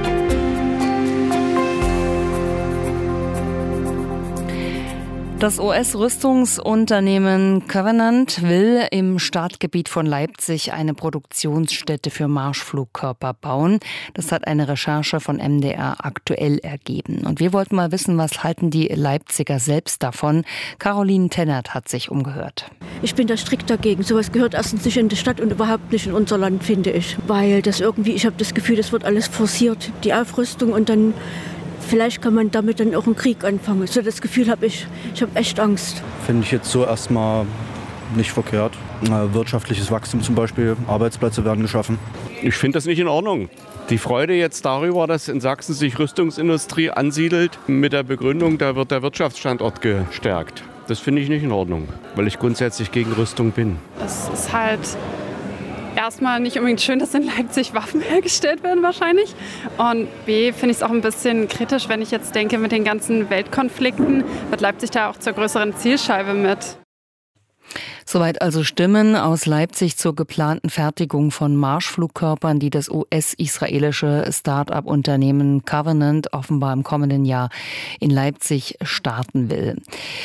Das U S-Rüstungsunternehmen Covenant will im Stadtgebiet von Leipzig eine Produktionsstätte für Marschflugkörper bauen. Das hat eine Recherche von M D R aktuell ergeben. Und wir wollten mal wissen, was halten die Leipziger selbst davon? Caroline Tennert hat sich umgehört. Ich bin da strikt dagegen. Sowas gehört erstens nicht in die Stadt und überhaupt nicht in unser Land, finde ich. Weil das irgendwie, ich habe das Gefühl, das wird alles forciert. Die Aufrüstung und dann vielleicht kann man damit dann auch einen Krieg anfangen. So das Gefühl habe ich. Ich habe echt Angst. Finde ich jetzt so erstmal nicht verkehrt. Wirtschaftliches Wachstum zum Beispiel, Arbeitsplätze werden geschaffen. Ich finde das nicht in Ordnung. Die Freude jetzt darüber, dass in Sachsen sich Rüstungsindustrie ansiedelt, mit der Begründung, da wird der Wirtschaftsstandort gestärkt. Das finde ich nicht in Ordnung, weil ich grundsätzlich gegen Rüstung bin. Es ist halt erstmal nicht unbedingt schön, dass in Leipzig Waffen hergestellt werden wahrscheinlich. Und B, finde ich es auch ein bisschen kritisch, wenn ich jetzt denke, mit den ganzen Weltkonflikten wird Leipzig da auch zur größeren Zielscheibe mit. Soweit also Stimmen aus Leipzig zur geplanten Fertigung von Marschflugkörpern, die das U S-israelische Start-up-Unternehmen Covenant offenbar im kommenden Jahr in Leipzig starten will.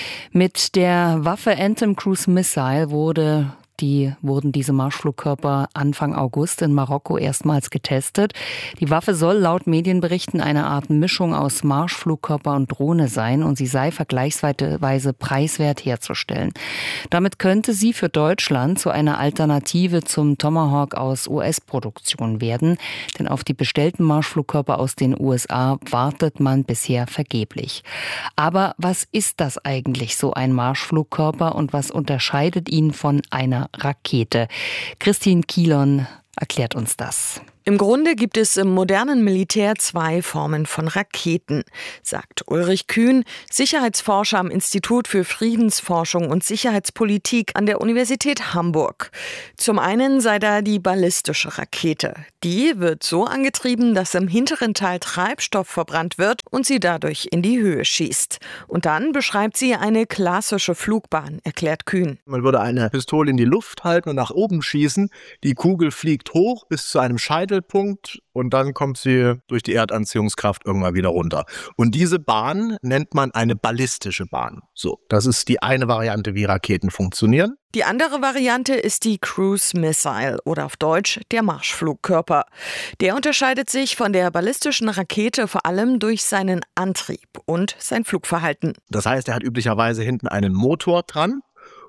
Mit der Waffe Anthem Cruise Missile wurde Die wurden diese Marschflugkörper Anfang August in Marokko erstmals getestet. Die Waffe soll laut Medienberichten eine Art Mischung aus Marschflugkörper und Drohne sein und sie sei vergleichsweise preiswert herzustellen. Damit könnte sie für Deutschland zu einer Alternative zum Tomahawk aus U S-Produktion werden, denn auf die bestellten Marschflugkörper aus den U S A wartet man bisher vergeblich. Aber was ist das eigentlich, so ein Marschflugkörper, und was unterscheidet ihn von einer Rakete? Christine Kielon erklärt uns das. Im Grunde gibt es im modernen Militär zwei Formen von Raketen, sagt Ulrich Kühn, Sicherheitsforscher am Institut für Friedensforschung und Sicherheitspolitik an der Universität Hamburg. Zum einen sei da die ballistische Rakete. Die wird so angetrieben, dass im hinteren Teil Treibstoff verbrannt wird und sie dadurch in die Höhe schießt. Und dann beschreibt sie eine klassische Flugbahn, erklärt Kühn. Man würde eine Pistole in die Luft halten und nach oben schießen. Die Kugel fliegt hoch bis zu einem Scheitel Punkt und dann kommt sie durch die Erdanziehungskraft irgendwann wieder runter. Und diese Bahn nennt man eine ballistische Bahn. So, das ist die eine Variante, wie Raketen funktionieren. Die andere Variante ist die Cruise Missile oder auf Deutsch der Marschflugkörper. Der unterscheidet sich von der ballistischen Rakete vor allem durch seinen Antrieb und sein Flugverhalten. Das heißt, er hat üblicherweise hinten einen Motor dran.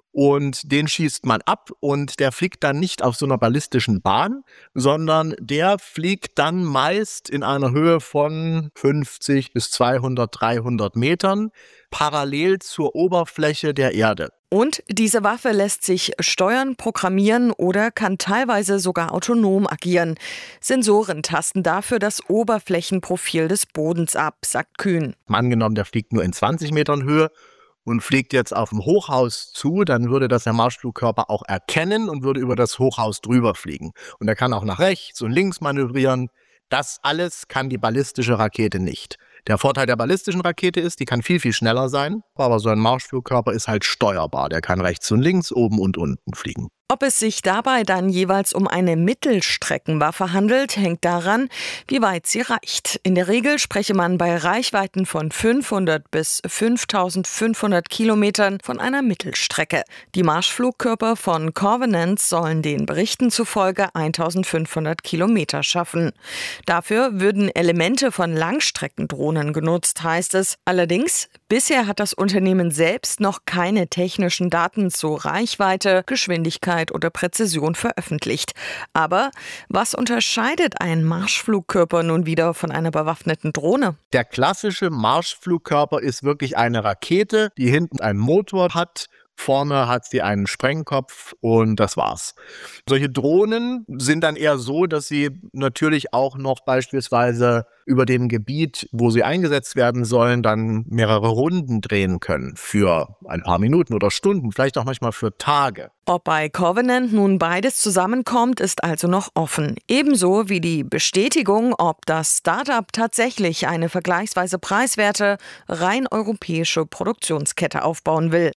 Und den schießt man ab und der fliegt dann nicht auf so einer ballistischen Bahn, sondern der fliegt dann meist in einer Höhe von fünfzig bis zweihundert, dreihundert Metern parallel zur Oberfläche der Erde. Und diese Waffe lässt sich steuern, programmieren oder kann teilweise sogar autonom agieren. Sensoren tasten dafür das Oberflächenprofil des Bodens ab, sagt Kühn. Angenommen, der fliegt nur in zwanzig Metern Höhe und fliegt jetzt auf ein Hochhaus zu, dann würde das der Marschflugkörper auch erkennen und würde über das Hochhaus drüber fliegen. Und er kann auch nach rechts und links manövrieren. Das alles kann die ballistische Rakete nicht. Der Vorteil der ballistischen Rakete ist, die kann viel, viel schneller sein, aber so ein Marschflugkörper ist halt steuerbar. Der kann rechts und links, oben und unten fliegen. Ob es sich dabei dann jeweils um eine Mittelstreckenwaffe handelt, hängt daran, wie weit sie reicht. In der Regel spreche man bei Reichweiten von fünfhundert bis fünftausendfünfhundert Kilometern von einer Mittelstrecke. Die Marschflugkörper von Covenant sollen den Berichten zufolge eintausendfünfhundert Kilometer schaffen. Dafür würden Elemente von Langstreckendrohnen genutzt, heißt es. Allerdings, bisher hat das Unternehmen selbst noch keine technischen Daten zu Reichweite, Geschwindigkeit oder Präzision veröffentlicht. Aber was unterscheidet ein Marschflugkörper nun wieder von einer bewaffneten Drohne? Der klassische Marschflugkörper ist wirklich eine Rakete, die hinten einen Motor hat. Vorne hat sie einen Sprengkopf und das war's. Solche Drohnen sind dann eher so, dass sie natürlich auch noch beispielsweise über dem Gebiet, wo sie eingesetzt werden sollen, dann mehrere Runden drehen können. Für ein paar Minuten oder Stunden, vielleicht auch manchmal für Tage. Ob bei Covenant nun beides zusammenkommt, ist also noch offen. Ebenso wie die Bestätigung, ob das Start-up tatsächlich eine vergleichsweise preiswerte, rein europäische Produktionskette aufbauen will.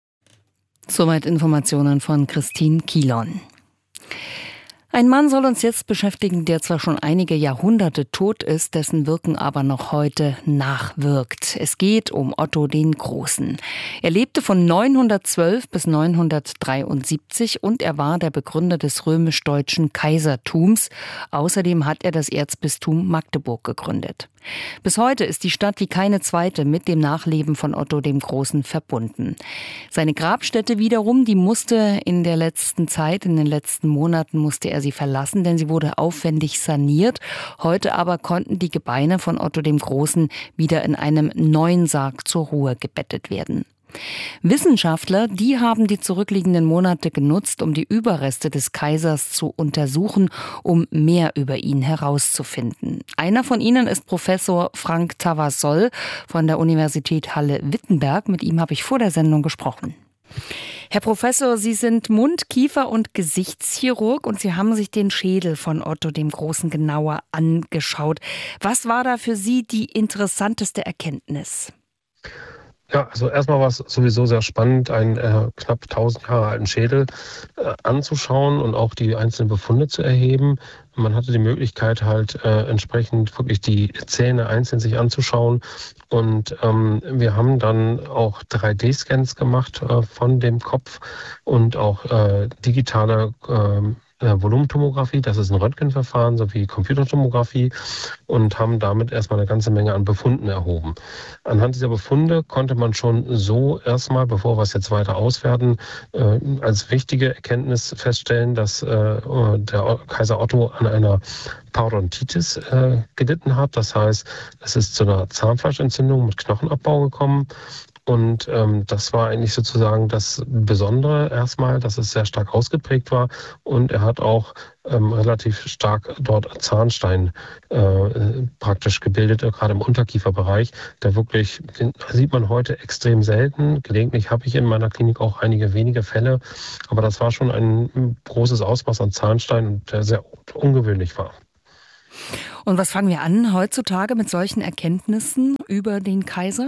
Soweit Informationen von Christine Kielon. Ein Mann soll uns jetzt beschäftigen, der zwar schon einige Jahrhunderte tot ist, dessen Wirken aber noch heute nachwirkt. Es geht um Otto den Großen. Er lebte von neunhundertzwölf bis neunhundertdreiundsiebzig und er war der Begründer des römisch-deutschen Kaisertums. Außerdem hat er das Erzbistum Magdeburg gegründet. Bis heute ist die Stadt wie keine zweite mit dem Nachleben von Otto dem Großen verbunden. Seine Grabstätte wiederum, die musste in der letzten Zeit, in den letzten Monaten musste er sie verlassen, denn sie wurde aufwendig saniert. Heute aber konnten die Gebeine von Otto dem Großen wieder in einem neuen Sarg zur Ruhe gebettet werden. Wissenschaftler, die haben die zurückliegenden Monate genutzt, um die Überreste des Kaisers zu untersuchen, um mehr über ihn herauszufinden. Einer von ihnen ist Professor Frank Tavassol von der Universität Halle-Wittenberg. Mit ihm habe ich vor der Sendung gesprochen. Herr Professor, Sie sind Mund-, Kiefer- und Gesichtschirurg und Sie haben sich den Schädel von Otto dem Großen genauer angeschaut. Was war da für Sie die interessanteste Erkenntnis? Ja, also erstmal war es sowieso sehr spannend, einen äh, knapp tausend Jahre alten Schädel äh, anzuschauen und auch die einzelnen Befunde zu erheben. Man hatte die Möglichkeit halt äh, entsprechend wirklich die Zähne einzeln sich anzuschauen und ähm, wir haben dann auch drei D Scans gemacht äh, von dem Kopf und auch äh, digitale äh, Volumentomographie, das ist ein Röntgenverfahren sowie Computertomographie und haben damit erstmal eine ganze Menge an Befunden erhoben. Anhand dieser Befunde konnte man schon so erstmal, bevor wir es jetzt weiter auswerten, äh, als wichtige Erkenntnis feststellen, dass äh, der Kaiser Otto an einer Parodontitis äh, gelitten hat. Das heißt, es ist zu einer Zahnfleischentzündung mit Knochenabbau gekommen. Und ähm, das war eigentlich sozusagen das Besondere erstmal, dass es sehr stark ausgeprägt war. Und er hat auch ähm, relativ stark dort Zahnstein äh, praktisch gebildet, äh, gerade im Unterkieferbereich. Der wirklich, den sieht man heute extrem selten. Gelegentlich habe ich in meiner Klinik auch einige wenige Fälle. Aber das war schon ein großes Ausmaß an Zahnstein, der sehr ungewöhnlich war. Und was fangen wir an heutzutage mit solchen Erkenntnissen über den Kaiser?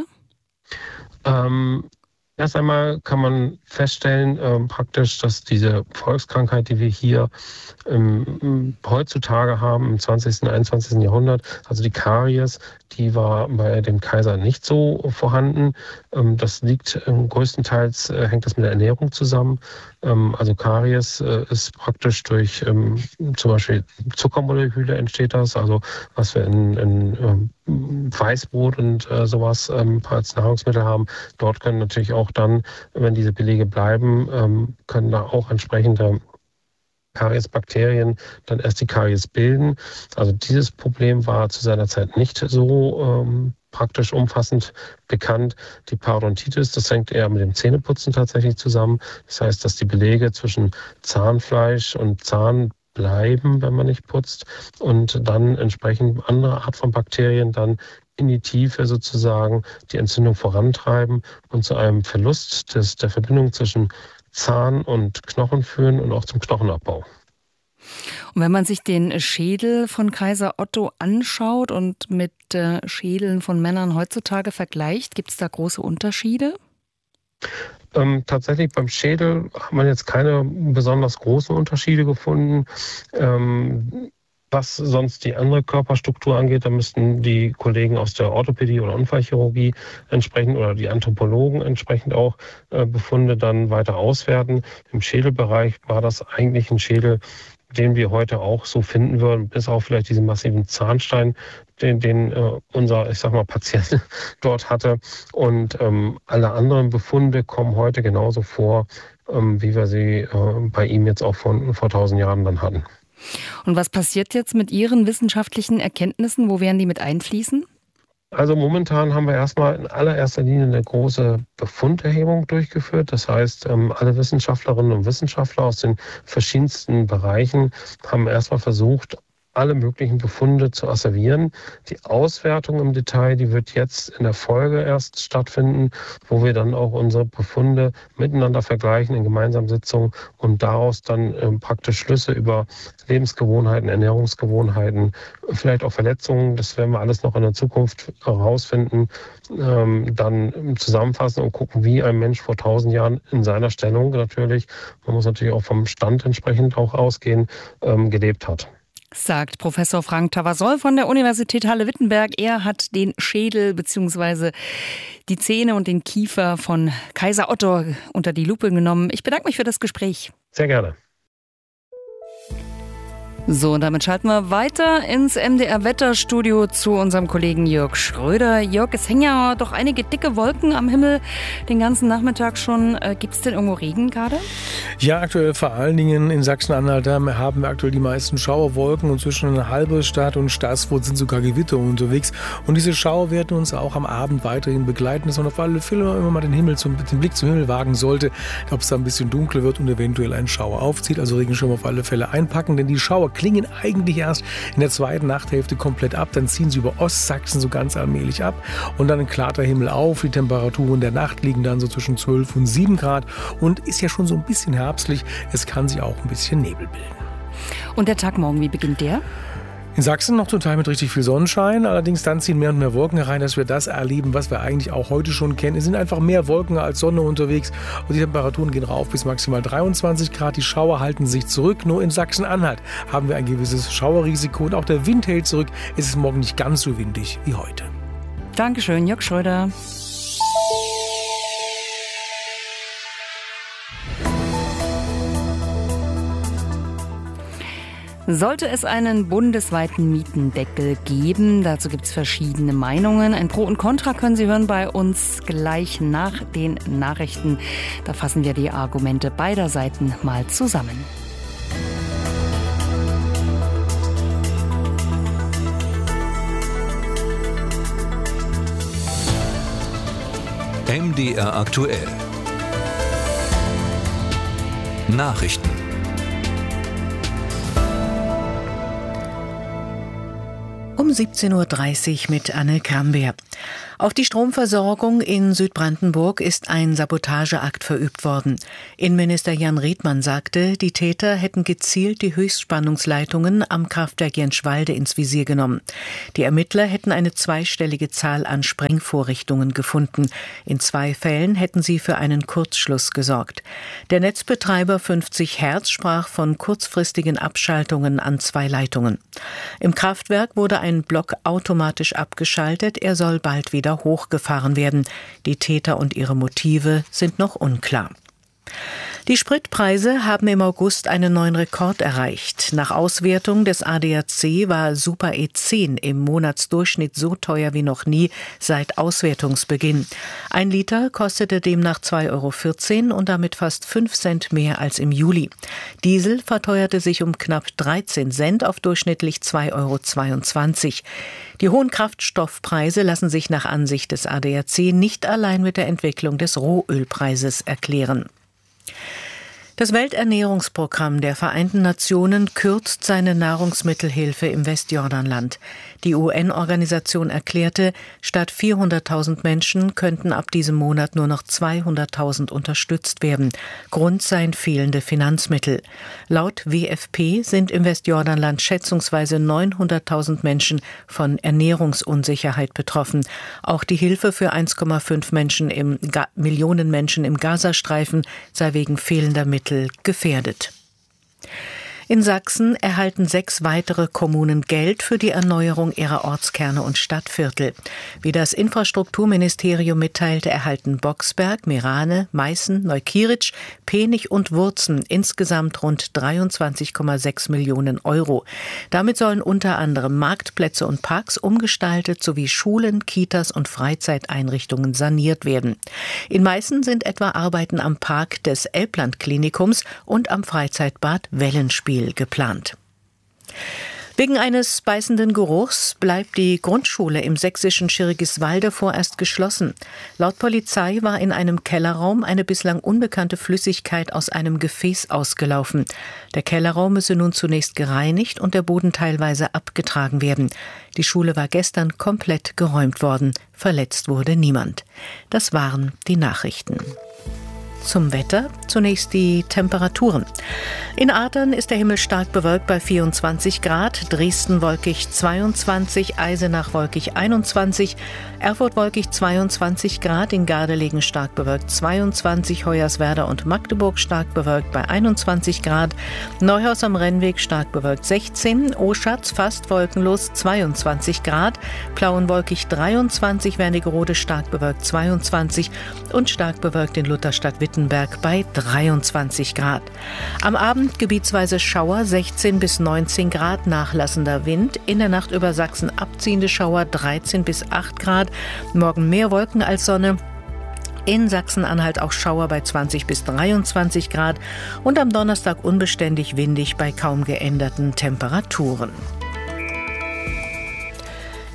Ähm, erst einmal kann man feststellen, ähm, praktisch, dass diese Volkskrankheit, die wir hier ähm, heutzutage haben, im zwanzigsten, einundzwanzigsten Jahrhundert, also die Karies, die war bei dem Kaiser nicht so vorhanden. Ähm, das liegt ähm, größtenteils, äh, hängt das mit der Ernährung zusammen. Ähm, also Karies äh, ist praktisch durch ähm, zum Beispiel Zuckermoleküle entsteht das, also was wir in, in ähm, Weißbrot und äh, sowas ähm, als Nahrungsmittel haben. Dort können natürlich auch dann, wenn diese Belege bleiben, ähm, können da auch entsprechende Kariesbakterien dann erst die Karies bilden. Also dieses Problem war zu seiner Zeit nicht so ähm, praktisch umfassend bekannt. Die Parodontitis, das hängt eher mit dem Zähneputzen tatsächlich zusammen. Das heißt, dass die Belege zwischen Zahnfleisch und Zahn bleiben, wenn man nicht putzt und dann entsprechend andere Art von Bakterien dann in die Tiefe sozusagen die Entzündung vorantreiben und zu einem Verlust des, der Verbindung zwischen Zahn und Knochen führen und auch zum Knochenabbau. Und wenn man sich den Schädel von Kaiser Otto anschaut und mit äh, Schädeln von Männern heutzutage vergleicht, gibt es da große Unterschiede? Ähm, tatsächlich beim Schädel hat man jetzt keine besonders großen Unterschiede gefunden. Ähm, was sonst die andere Körperstruktur angeht, da müssten die Kollegen aus der Orthopädie oder Unfallchirurgie entsprechend oder die Anthropologen entsprechend auch äh, Befunde dann weiter auswerten. Im Schädelbereich war das eigentlich ein Schädel, den wir heute auch so finden würden, bis auf vielleicht diesen massiven Zahnstein, den, den äh, unser, ich sag mal, Patient dort hatte. Und ähm, alle anderen Befunde kommen heute genauso vor, ähm, wie wir sie äh, bei ihm jetzt auch von, vor tausend Jahren dann hatten. Und was passiert jetzt mit Ihren wissenschaftlichen Erkenntnissen? Wo werden die mit einfließen? Also momentan haben wir erstmal in allererster Linie eine große Befunderhebung durchgeführt. Das heißt, alle Wissenschaftlerinnen und Wissenschaftler aus den verschiedensten Bereichen haben erstmal versucht, alle möglichen Befunde zu asservieren. Die Auswertung im Detail, die wird jetzt in der Folge erst stattfinden, wo wir dann auch unsere Befunde miteinander vergleichen in gemeinsamen Sitzungen und daraus dann ähm, praktisch Schlüsse über Lebensgewohnheiten, Ernährungsgewohnheiten, vielleicht auch Verletzungen, das werden wir alles noch in der Zukunft herausfinden, ähm, dann zusammenfassen und gucken, wie ein Mensch vor tausend Jahren in seiner Stellung natürlich, man muss natürlich auch vom Stand entsprechend auch ausgehen, ähm, gelebt hat. Sagt Professor Frank Tavasol von der Universität Halle-Wittenberg. Er hat den Schädel bzw. die Zähne und den Kiefer von Kaiser Otto unter die Lupe genommen. Ich bedanke mich für das Gespräch. Sehr gerne. So, und damit schalten wir weiter ins M D R-Wetterstudio zu unserem Kollegen Jörg Schröder. Jörg, es hängen ja doch einige dicke Wolken am Himmel den ganzen Nachmittag schon. Äh, Gibt es denn irgendwo Regen gerade? Ja, aktuell vor allen Dingen in Sachsen-Anhalt haben wir aktuell die meisten Schauerwolken und zwischen Halberstadt und Staßfurt sind sogar Gewitter unterwegs. Und diese Schauer werden uns auch am Abend weiterhin begleiten, dass man auf alle Fälle immer mal den, Himmel zum, den Blick zum Himmel wagen sollte, ob es da ein bisschen dunkel wird und eventuell ein Schauer aufzieht. Also Regenschirm auf alle Fälle einpacken, denn die Schauer klingen eigentlich erst in der zweiten Nachthälfte komplett ab. Dann ziehen sie über Ostsachsen so ganz allmählich ab und dann klart der Himmel auf. Die Temperaturen der Nacht liegen dann so zwischen zwölf und sieben Grad und ist ja schon so ein bisschen herbstlich. Es kann sich auch ein bisschen Nebel bilden. Und der Tag morgen, wie beginnt der? In Sachsen noch zum Teil mit richtig viel Sonnenschein, allerdings dann ziehen mehr und mehr Wolken herein, dass wir das erleben, was wir eigentlich auch heute schon kennen. Es sind einfach mehr Wolken als Sonne unterwegs und die Temperaturen gehen rauf bis maximal dreiundzwanzig Grad. Die Schauer halten sich zurück. Nur in Sachsen-Anhalt haben wir ein gewisses Schauerrisiko und auch der Wind hält zurück. Es ist morgen nicht ganz so windig wie heute. Dankeschön, Jörg Schröder. Sollte es einen bundesweiten Mietendeckel geben? Dazu gibt es verschiedene Meinungen. Ein Pro und Contra können Sie hören bei uns gleich nach den Nachrichten. Da fassen wir die Argumente beider Seiten mal zusammen. M D R aktuell. Nachrichten. Um siebzehn Uhr dreißig mit Anne Krambeer. Auf die Stromversorgung in Südbrandenburg ist ein Sabotageakt verübt worden. Innenminister Jan Riedmann sagte, die Täter hätten gezielt die Höchstspannungsleitungen am Kraftwerk Jenschwalde ins Visier genommen. Die Ermittler hätten eine zweistellige Zahl an Sprengvorrichtungen gefunden. In zwei Fällen hätten sie für einen Kurzschluss gesorgt. Der Netzbetreiber fünfzig Hertz sprach von kurzfristigen Abschaltungen an zwei Leitungen. Im Kraftwerk wurde ein Block automatisch abgeschaltet. Er soll bald wieder hochgefahren werden. Die Täter und ihre Motive sind noch unklar. Die Spritpreise haben im August einen neuen Rekord erreicht. Nach Auswertung des A D A C war Super E zehn im Monatsdurchschnitt so teuer wie noch nie seit Auswertungsbeginn. Ein Liter kostete demnach zwei Euro vierzehn und damit fast fünf Cent mehr als im Juli. Diesel verteuerte sich um knapp dreizehn Cent auf durchschnittlich zwei Euro zweiundzwanzig. Die hohen Kraftstoffpreise lassen sich nach Ansicht des A D A C nicht allein mit der Entwicklung des Rohölpreises erklären. Das Welternährungsprogramm der Vereinten Nationen kürzt seine Nahrungsmittelhilfe im Westjordanland. Die U N-Organisation erklärte, statt vierhunderttausend Menschen könnten ab diesem Monat nur noch zweihunderttausend unterstützt werden. Grund seien fehlende Finanzmittel. Laut W F P sind im Westjordanland schätzungsweise neunhunderttausend Menschen von Ernährungsunsicherheit betroffen. Auch die Hilfe für eins Komma fünf Menschen im Ga- Millionen Menschen im Gazastreifen sei wegen fehlender Mittel gefährdet. In Sachsen erhalten sechs weitere Kommunen Geld für die Erneuerung ihrer Ortskerne und Stadtviertel. Wie das Infrastrukturministerium mitteilte, erhalten Boxberg, Meerane, Meißen, Neukieritzsch, Penich und Wurzen insgesamt rund dreiundzwanzig Komma sechs Millionen Euro. Damit sollen unter anderem Marktplätze und Parks umgestaltet sowie Schulen, Kitas und Freizeiteinrichtungen saniert werden. In Meißen sind etwa Arbeiten am Park des Elbland-Klinikums und am Freizeitbad Wellenspiel geplant. Wegen eines beißenden Geruchs bleibt die Grundschule im sächsischen Schirgiswalde vorerst geschlossen. Laut Polizei war in einem Kellerraum eine bislang unbekannte Flüssigkeit aus einem Gefäß ausgelaufen. Der Kellerraum müsse nun zunächst gereinigt und der Boden teilweise abgetragen werden. Die Schule war gestern komplett geräumt worden. Verletzt wurde niemand. Das waren die Nachrichten. Zum Wetter zunächst die Temperaturen. In Adern ist der Himmel stark bewölkt bei vierundzwanzig Grad, Dresden wolkig zweiundzwanzig, Eisenach wolkig einundzwanzig, Erfurt wolkig zweiundzwanzig Grad, in Gardelegen stark bewölkt zweiundzwanzig, Hoyerswerda und Magdeburg stark bewölkt bei einundzwanzig Grad, Neuhaus am Rennweg stark bewölkt sechzehn, Oschatz fast wolkenlos zweiundzwanzig Grad, Plauen wolkig dreiundzwanzig, Wernigerode stark bewölkt zweiundzwanzig und stark bewölkt in Lutherstadt-Wittenberg bei dreiundzwanzig Grad. Am Abend gebietsweise Schauer sechzehn bis neunzehn Grad, nachlassender Wind. In der Nacht über Sachsen abziehende Schauer dreizehn bis acht Grad. Morgen mehr Wolken als Sonne. In Sachsen-Anhalt auch Schauer bei zwanzig bis dreiundzwanzig Grad. Und am Donnerstag unbeständig windig bei kaum geänderten Temperaturen.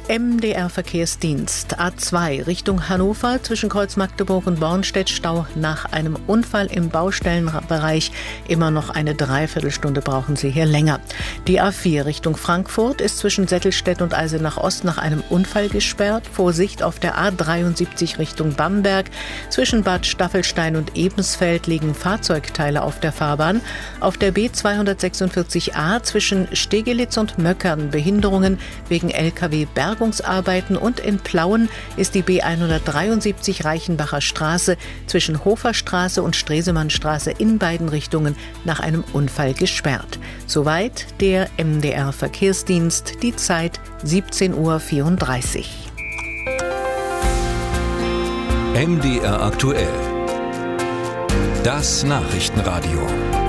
M D R-Verkehrsdienst A zwei Richtung Hannover zwischen Kreuz Magdeburg und Bornstedt Stau nach einem Unfall im Baustellenbereich. Immer noch eine Dreiviertelstunde brauchen Sie hier länger. Die A vier Richtung Frankfurt ist zwischen Settelstedt und Eisenach Ost nach einem Unfall gesperrt. Vorsicht auf der A dreiundsiebzig Richtung Bamberg. Zwischen Bad Staffelstein und Ebensfeld liegen Fahrzeugteile auf der Fahrbahn. Auf der B zweihundertsechsundvierzig A zwischen Stegelitz und Möckern Behinderungen wegen L K W-Bergung. Und in Plauen ist die B hundertdreiundsiebzig Reichenbacher Straße zwischen Hoferstraße und Stresemannstraße in beiden Richtungen nach einem Unfall gesperrt. Soweit der M D R-Verkehrsdienst, die Zeit siebzehn Uhr vierunddreißig. M D R aktuell. Das Nachrichtenradio.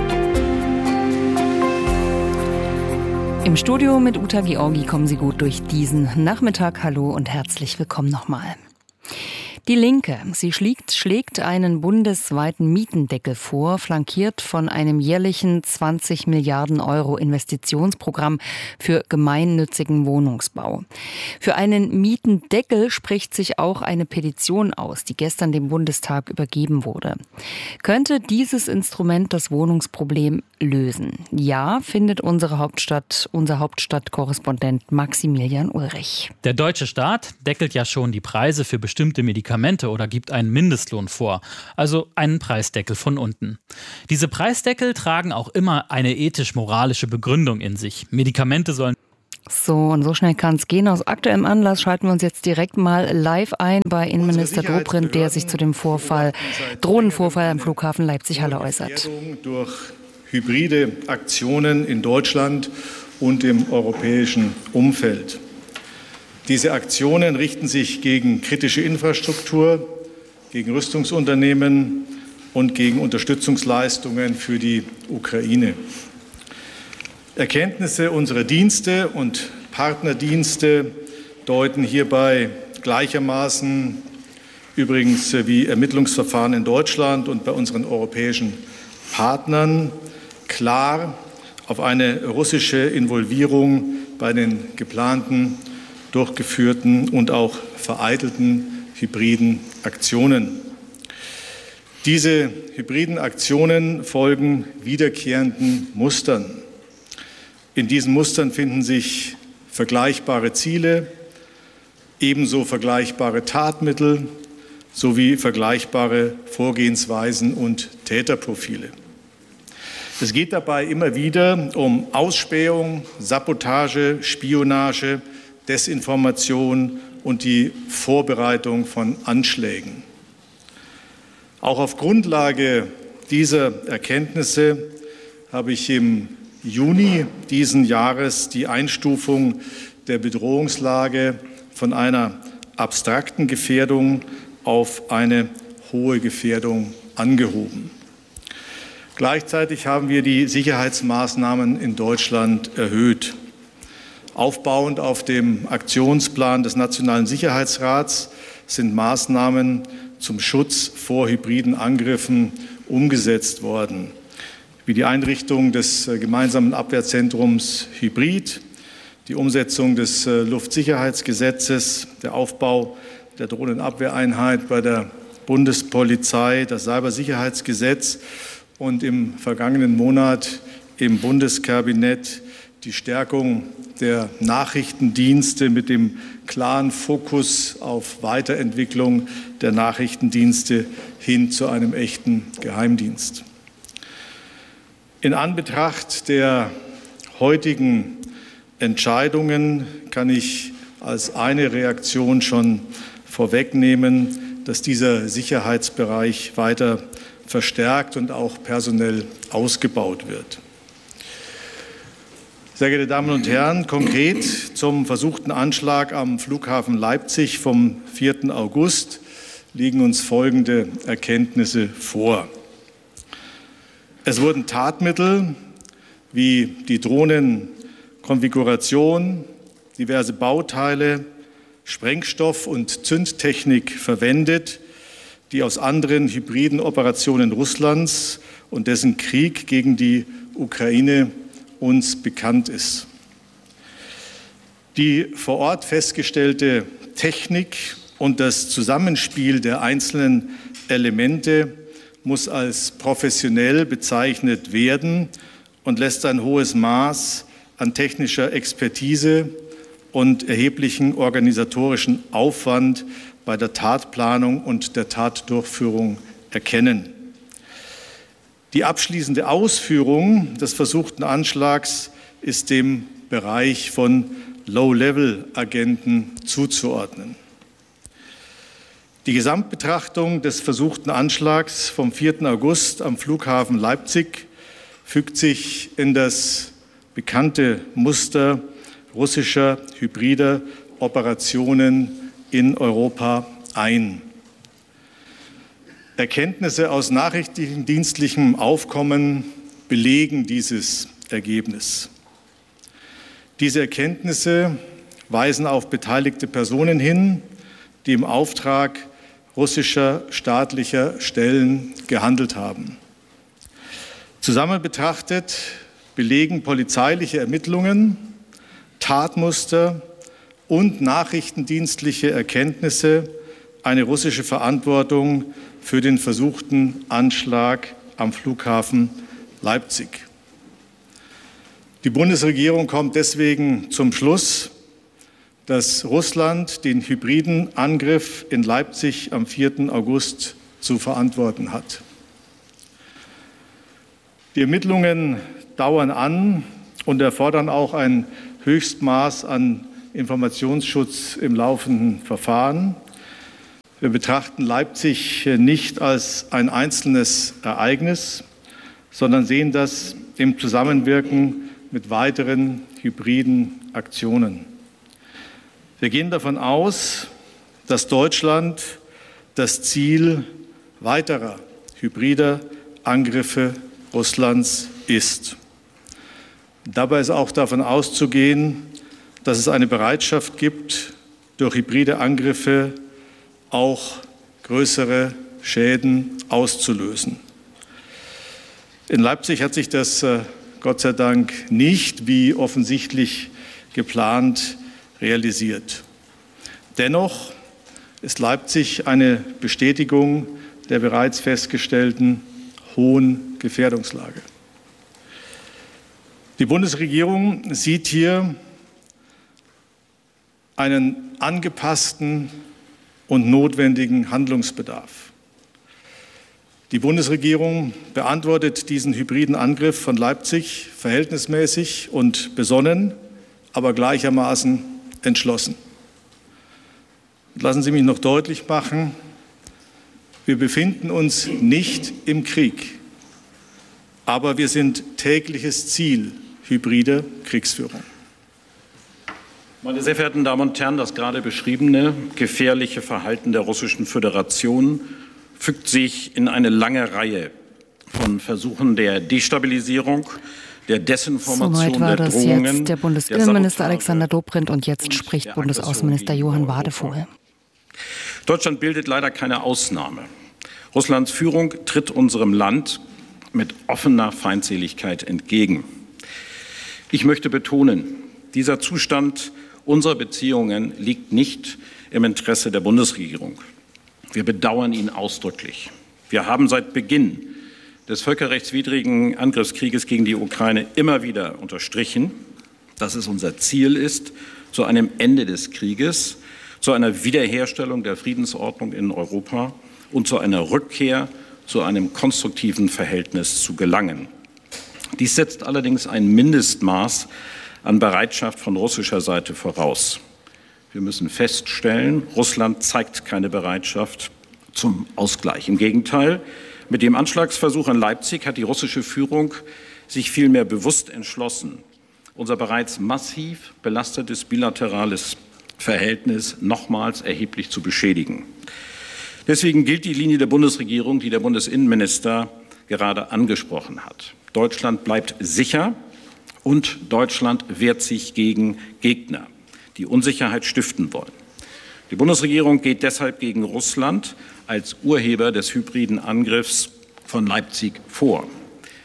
Im Studio mit Uta Georgi kommen Sie gut durch diesen Nachmittag. Hallo und herzlich willkommen nochmal. Die Linke, sie schlägt, schlägt einen bundesweiten Mietendeckel vor, flankiert von einem jährlichen zwanzig Milliarden Euro Investitionsprogramm für gemeinnützigen Wohnungsbau. Für einen Mietendeckel spricht sich auch eine Petition aus, die gestern dem Bundestag übergeben wurde. Könnte dieses Instrument das Wohnungsproblem lösen? Ja, findet unsere Hauptstadt, unser Hauptstadtkorrespondent Maximilian Ulrich. Der deutsche Staat deckelt ja schon die Preise für bestimmte Medikamente oder gibt einen Mindestlohn vor, also einen Preisdeckel von unten. Diese Preisdeckel tragen auch immer eine ethisch-moralische Begründung in sich. Medikamente sollen So, und so schnell kann es gehen. Aus aktuellem Anlass schalten wir uns jetzt direkt mal live ein bei Innenminister Dobrindt, der sich zu dem Vorfall, Drohnenvorfall am Flughafen Leipzig-Halle äußert. Durch hybride Aktionen in Deutschland und im europäischen Umfeld. Diese Aktionen richten sich gegen kritische Infrastruktur, gegen Rüstungsunternehmen und gegen Unterstützungsleistungen für die Ukraine. Erkenntnisse unserer Dienste und Partnerdienste deuten hierbei gleichermaßen übrigens wie Ermittlungsverfahren in Deutschland und bei unseren europäischen Partnern klar auf eine russische Involvierung bei den geplanten, durchgeführten und auch vereitelten hybriden Aktionen. Diese hybriden Aktionen folgen wiederkehrenden Mustern. In diesen Mustern finden sich vergleichbare Ziele, ebenso vergleichbare Tatmittel sowie vergleichbare Vorgehensweisen und Täterprofile. Es geht dabei immer wieder um Ausspähung, Sabotage, Spionage, Desinformation und die Vorbereitung von Anschlägen. Auch auf Grundlage dieser Erkenntnisse habe ich im Juni diesen Jahres die Einstufung der Bedrohungslage von einer abstrakten Gefährdung auf eine hohe Gefährdung angehoben. Gleichzeitig haben wir die Sicherheitsmaßnahmen in Deutschland erhöht. Aufbauend auf dem Aktionsplan des Nationalen Sicherheitsrats sind Maßnahmen zum Schutz vor hybriden Angriffen umgesetzt worden, wie die Einrichtung des gemeinsamen Abwehrzentrums Hybrid, die Umsetzung des Luftsicherheitsgesetzes, der Aufbau der Drohnenabwehreinheit bei der Bundespolizei, das Cybersicherheitsgesetz und im vergangenen Monat im Bundeskabinett die Stärkung der Nachrichtendienste mit dem klaren Fokus auf Weiterentwicklung der Nachrichtendienste hin zu einem echten Geheimdienst. In Anbetracht der heutigen Entscheidungen kann ich als eine Reaktion schon vorwegnehmen, dass dieser Sicherheitsbereich weiter verstärkt und auch personell ausgebaut wird. Sehr geehrte Damen und Herren, konkret zum versuchten Anschlag am Flughafen Leipzig vom vierten August liegen uns folgende Erkenntnisse vor. Es wurden Tatmittel wie die Drohnenkonfiguration, diverse Bauteile, Sprengstoff und Zündtechnik verwendet, die aus anderen hybriden Operationen Russlands und dessen Krieg gegen die Ukraine uns bekannt ist. Die vor Ort festgestellte Technik und das Zusammenspiel der einzelnen Elemente muss als professionell bezeichnet werden und lässt ein hohes Maß an technischer Expertise und erheblichen organisatorischen Aufwand bei der Tatplanung und der Tatdurchführung erkennen. Die abschließende Ausführung des versuchten Anschlags ist dem Bereich von Low-Level-Agenten zuzuordnen. Die Gesamtbetrachtung des versuchten Anschlags vom vierten August am Flughafen Leipzig fügt sich in das bekannte Muster russischer hybrider Operationen in Europa ein. Erkenntnisse aus nachrichtendienstlichem Aufkommen belegen dieses Ergebnis. Diese Erkenntnisse weisen auf beteiligte Personen hin, die im Auftrag russischer staatlicher Stellen gehandelt haben. Zusammen betrachtet belegen polizeiliche Ermittlungen, Tatmuster und nachrichtendienstliche Erkenntnisse eine russische Verantwortung für den versuchten Anschlag am Flughafen Leipzig. Die Bundesregierung kommt deswegen zum Schluss, dass Russland den hybriden Angriff in Leipzig am vierten August zu verantworten hat. Die Ermittlungen dauern an und erfordern auch ein Höchstmaß an Informationsschutz im laufenden Verfahren. Wir betrachten Leipzig nicht als ein einzelnes Ereignis, sondern sehen das im Zusammenwirken mit weiteren hybriden Aktionen. Wir gehen davon aus, dass Deutschland das Ziel weiterer hybrider Angriffe Russlands ist. Dabei ist auch davon auszugehen, dass es eine Bereitschaft gibt, durch hybride Angriffe auch größere Schäden auszulösen. In Leipzig hat sich das Gott sei Dank nicht, wie offensichtlich geplant, realisiert. Dennoch ist Leipzig eine Bestätigung der bereits festgestellten hohen Gefährdungslage. Die Bundesregierung sieht hier einen angepassten und notwendigen Handlungsbedarf. Die Bundesregierung beantwortet diesen hybriden Angriff von Leipzig verhältnismäßig und besonnen, aber gleichermaßen entschlossen. Lassen Sie mich noch deutlich machen, wir befinden uns nicht im Krieg, aber wir sind tägliches Ziel hybrider Kriegsführung. Meine sehr verehrten Damen und Herren, das gerade beschriebene gefährliche Verhalten der Russischen Föderation fügt sich in eine lange Reihe von Versuchen der Destabilisierung, der Desinformation, Soweit war der das Drohungen, jetzt der Bundesinnenminister Alexander Dobrindt und jetzt spricht Bundesaußenminister Johann Wadefuhl. Deutschland bildet leider keine Ausnahme. Russlands Führung tritt unserem Land mit offener Feindseligkeit entgegen. Ich möchte betonen, dieser Zustand unserer Beziehungen liegt nicht im Interesse der Bundesregierung. Wir bedauern ihn ausdrücklich. Wir haben seit Beginn des völkerrechtswidrigen Angriffskrieges gegen die Ukraine immer wieder unterstrichen, dass es unser Ziel ist, zu einem Ende des Krieges, zu einer Wiederherstellung der Friedensordnung in Europa und zu einer Rückkehr zu einem konstruktiven Verhältnis zu gelangen. Dies setzt allerdings ein Mindestmaß an Bereitschaft von russischer Seite voraus. Wir müssen feststellen, Russland zeigt keine Bereitschaft zum Ausgleich. Im Gegenteil, mit dem Anschlagsversuch in Leipzig hat die russische Führung sich vielmehr bewusst entschlossen, unser bereits massiv belastetes bilaterales Verhältnis nochmals erheblich zu beschädigen. Deswegen gilt die Linie der Bundesregierung, die der Bundesinnenminister gerade angesprochen hat. Deutschland bleibt sicher und Deutschland wehrt sich gegen Gegner, die Unsicherheit stiften wollen. Die Bundesregierung geht deshalb gegen Russland als Urheber des hybriden Angriffs von Leipzig vor.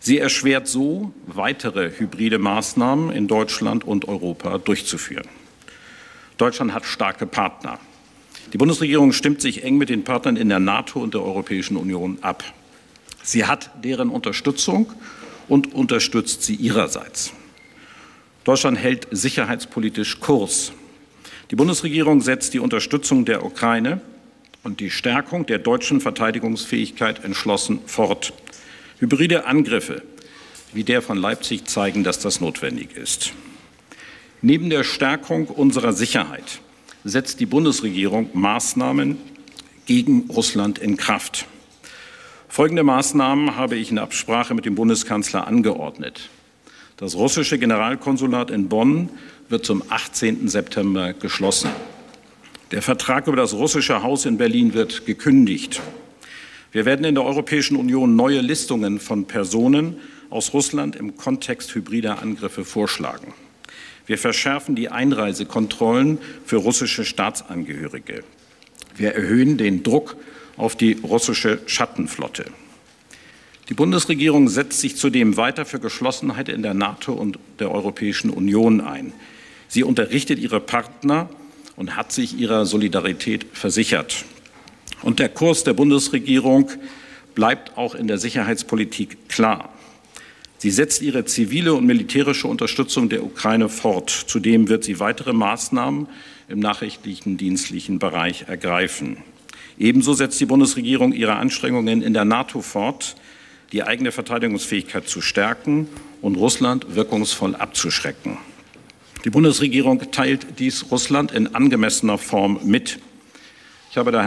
Sie erschwert so, weitere hybride Maßnahmen in Deutschland und Europa durchzuführen. Deutschland hat starke Partner. Die Bundesregierung stimmt sich eng mit den Partnern in der NATO und der Europäischen Union ab. Sie hat deren Unterstützung und unterstützt sie ihrerseits. Deutschland hält sicherheitspolitisch Kurs. Die Bundesregierung setzt die Unterstützung der Ukraine und die Stärkung der deutschen Verteidigungsfähigkeit entschlossen fort. Hybride Angriffe wie der von Leipzig zeigen, dass das notwendig ist. Neben der Stärkung unserer Sicherheit setzt die Bundesregierung Maßnahmen gegen Russland in Kraft. Folgende Maßnahmen habe ich in Absprache mit dem Bundeskanzler angeordnet. Das russische Generalkonsulat in Bonn wird zum achtzehnten September geschlossen. Der Vertrag über das russische Haus in Berlin wird gekündigt. Wir werden in der Europäischen Union neue Listungen von Personen aus Russland im Kontext hybrider Angriffe vorschlagen. Wir verschärfen die Einreisekontrollen für russische Staatsangehörige. Wir erhöhen den Druck auf die russische Schattenflotte. Die Bundesregierung setzt sich zudem weiter für Geschlossenheit in der NATO und der Europäischen Union ein. Sie unterrichtet ihre Partner und hat sich ihrer Solidarität versichert. Und der Kurs der Bundesregierung bleibt auch in der Sicherheitspolitik klar. Sie setzt ihre zivile und militärische Unterstützung der Ukraine fort. Zudem wird sie weitere Maßnahmen im nachrichtlichen dienstlichen Bereich ergreifen. Ebenso setzt die Bundesregierung ihre Anstrengungen in der NATO fort, die eigene Verteidigungsfähigkeit zu stärken und Russland wirkungsvoll abzuschrecken. Die Bundesregierung teilt dies Russland in angemessener Form mit. Ich habe daher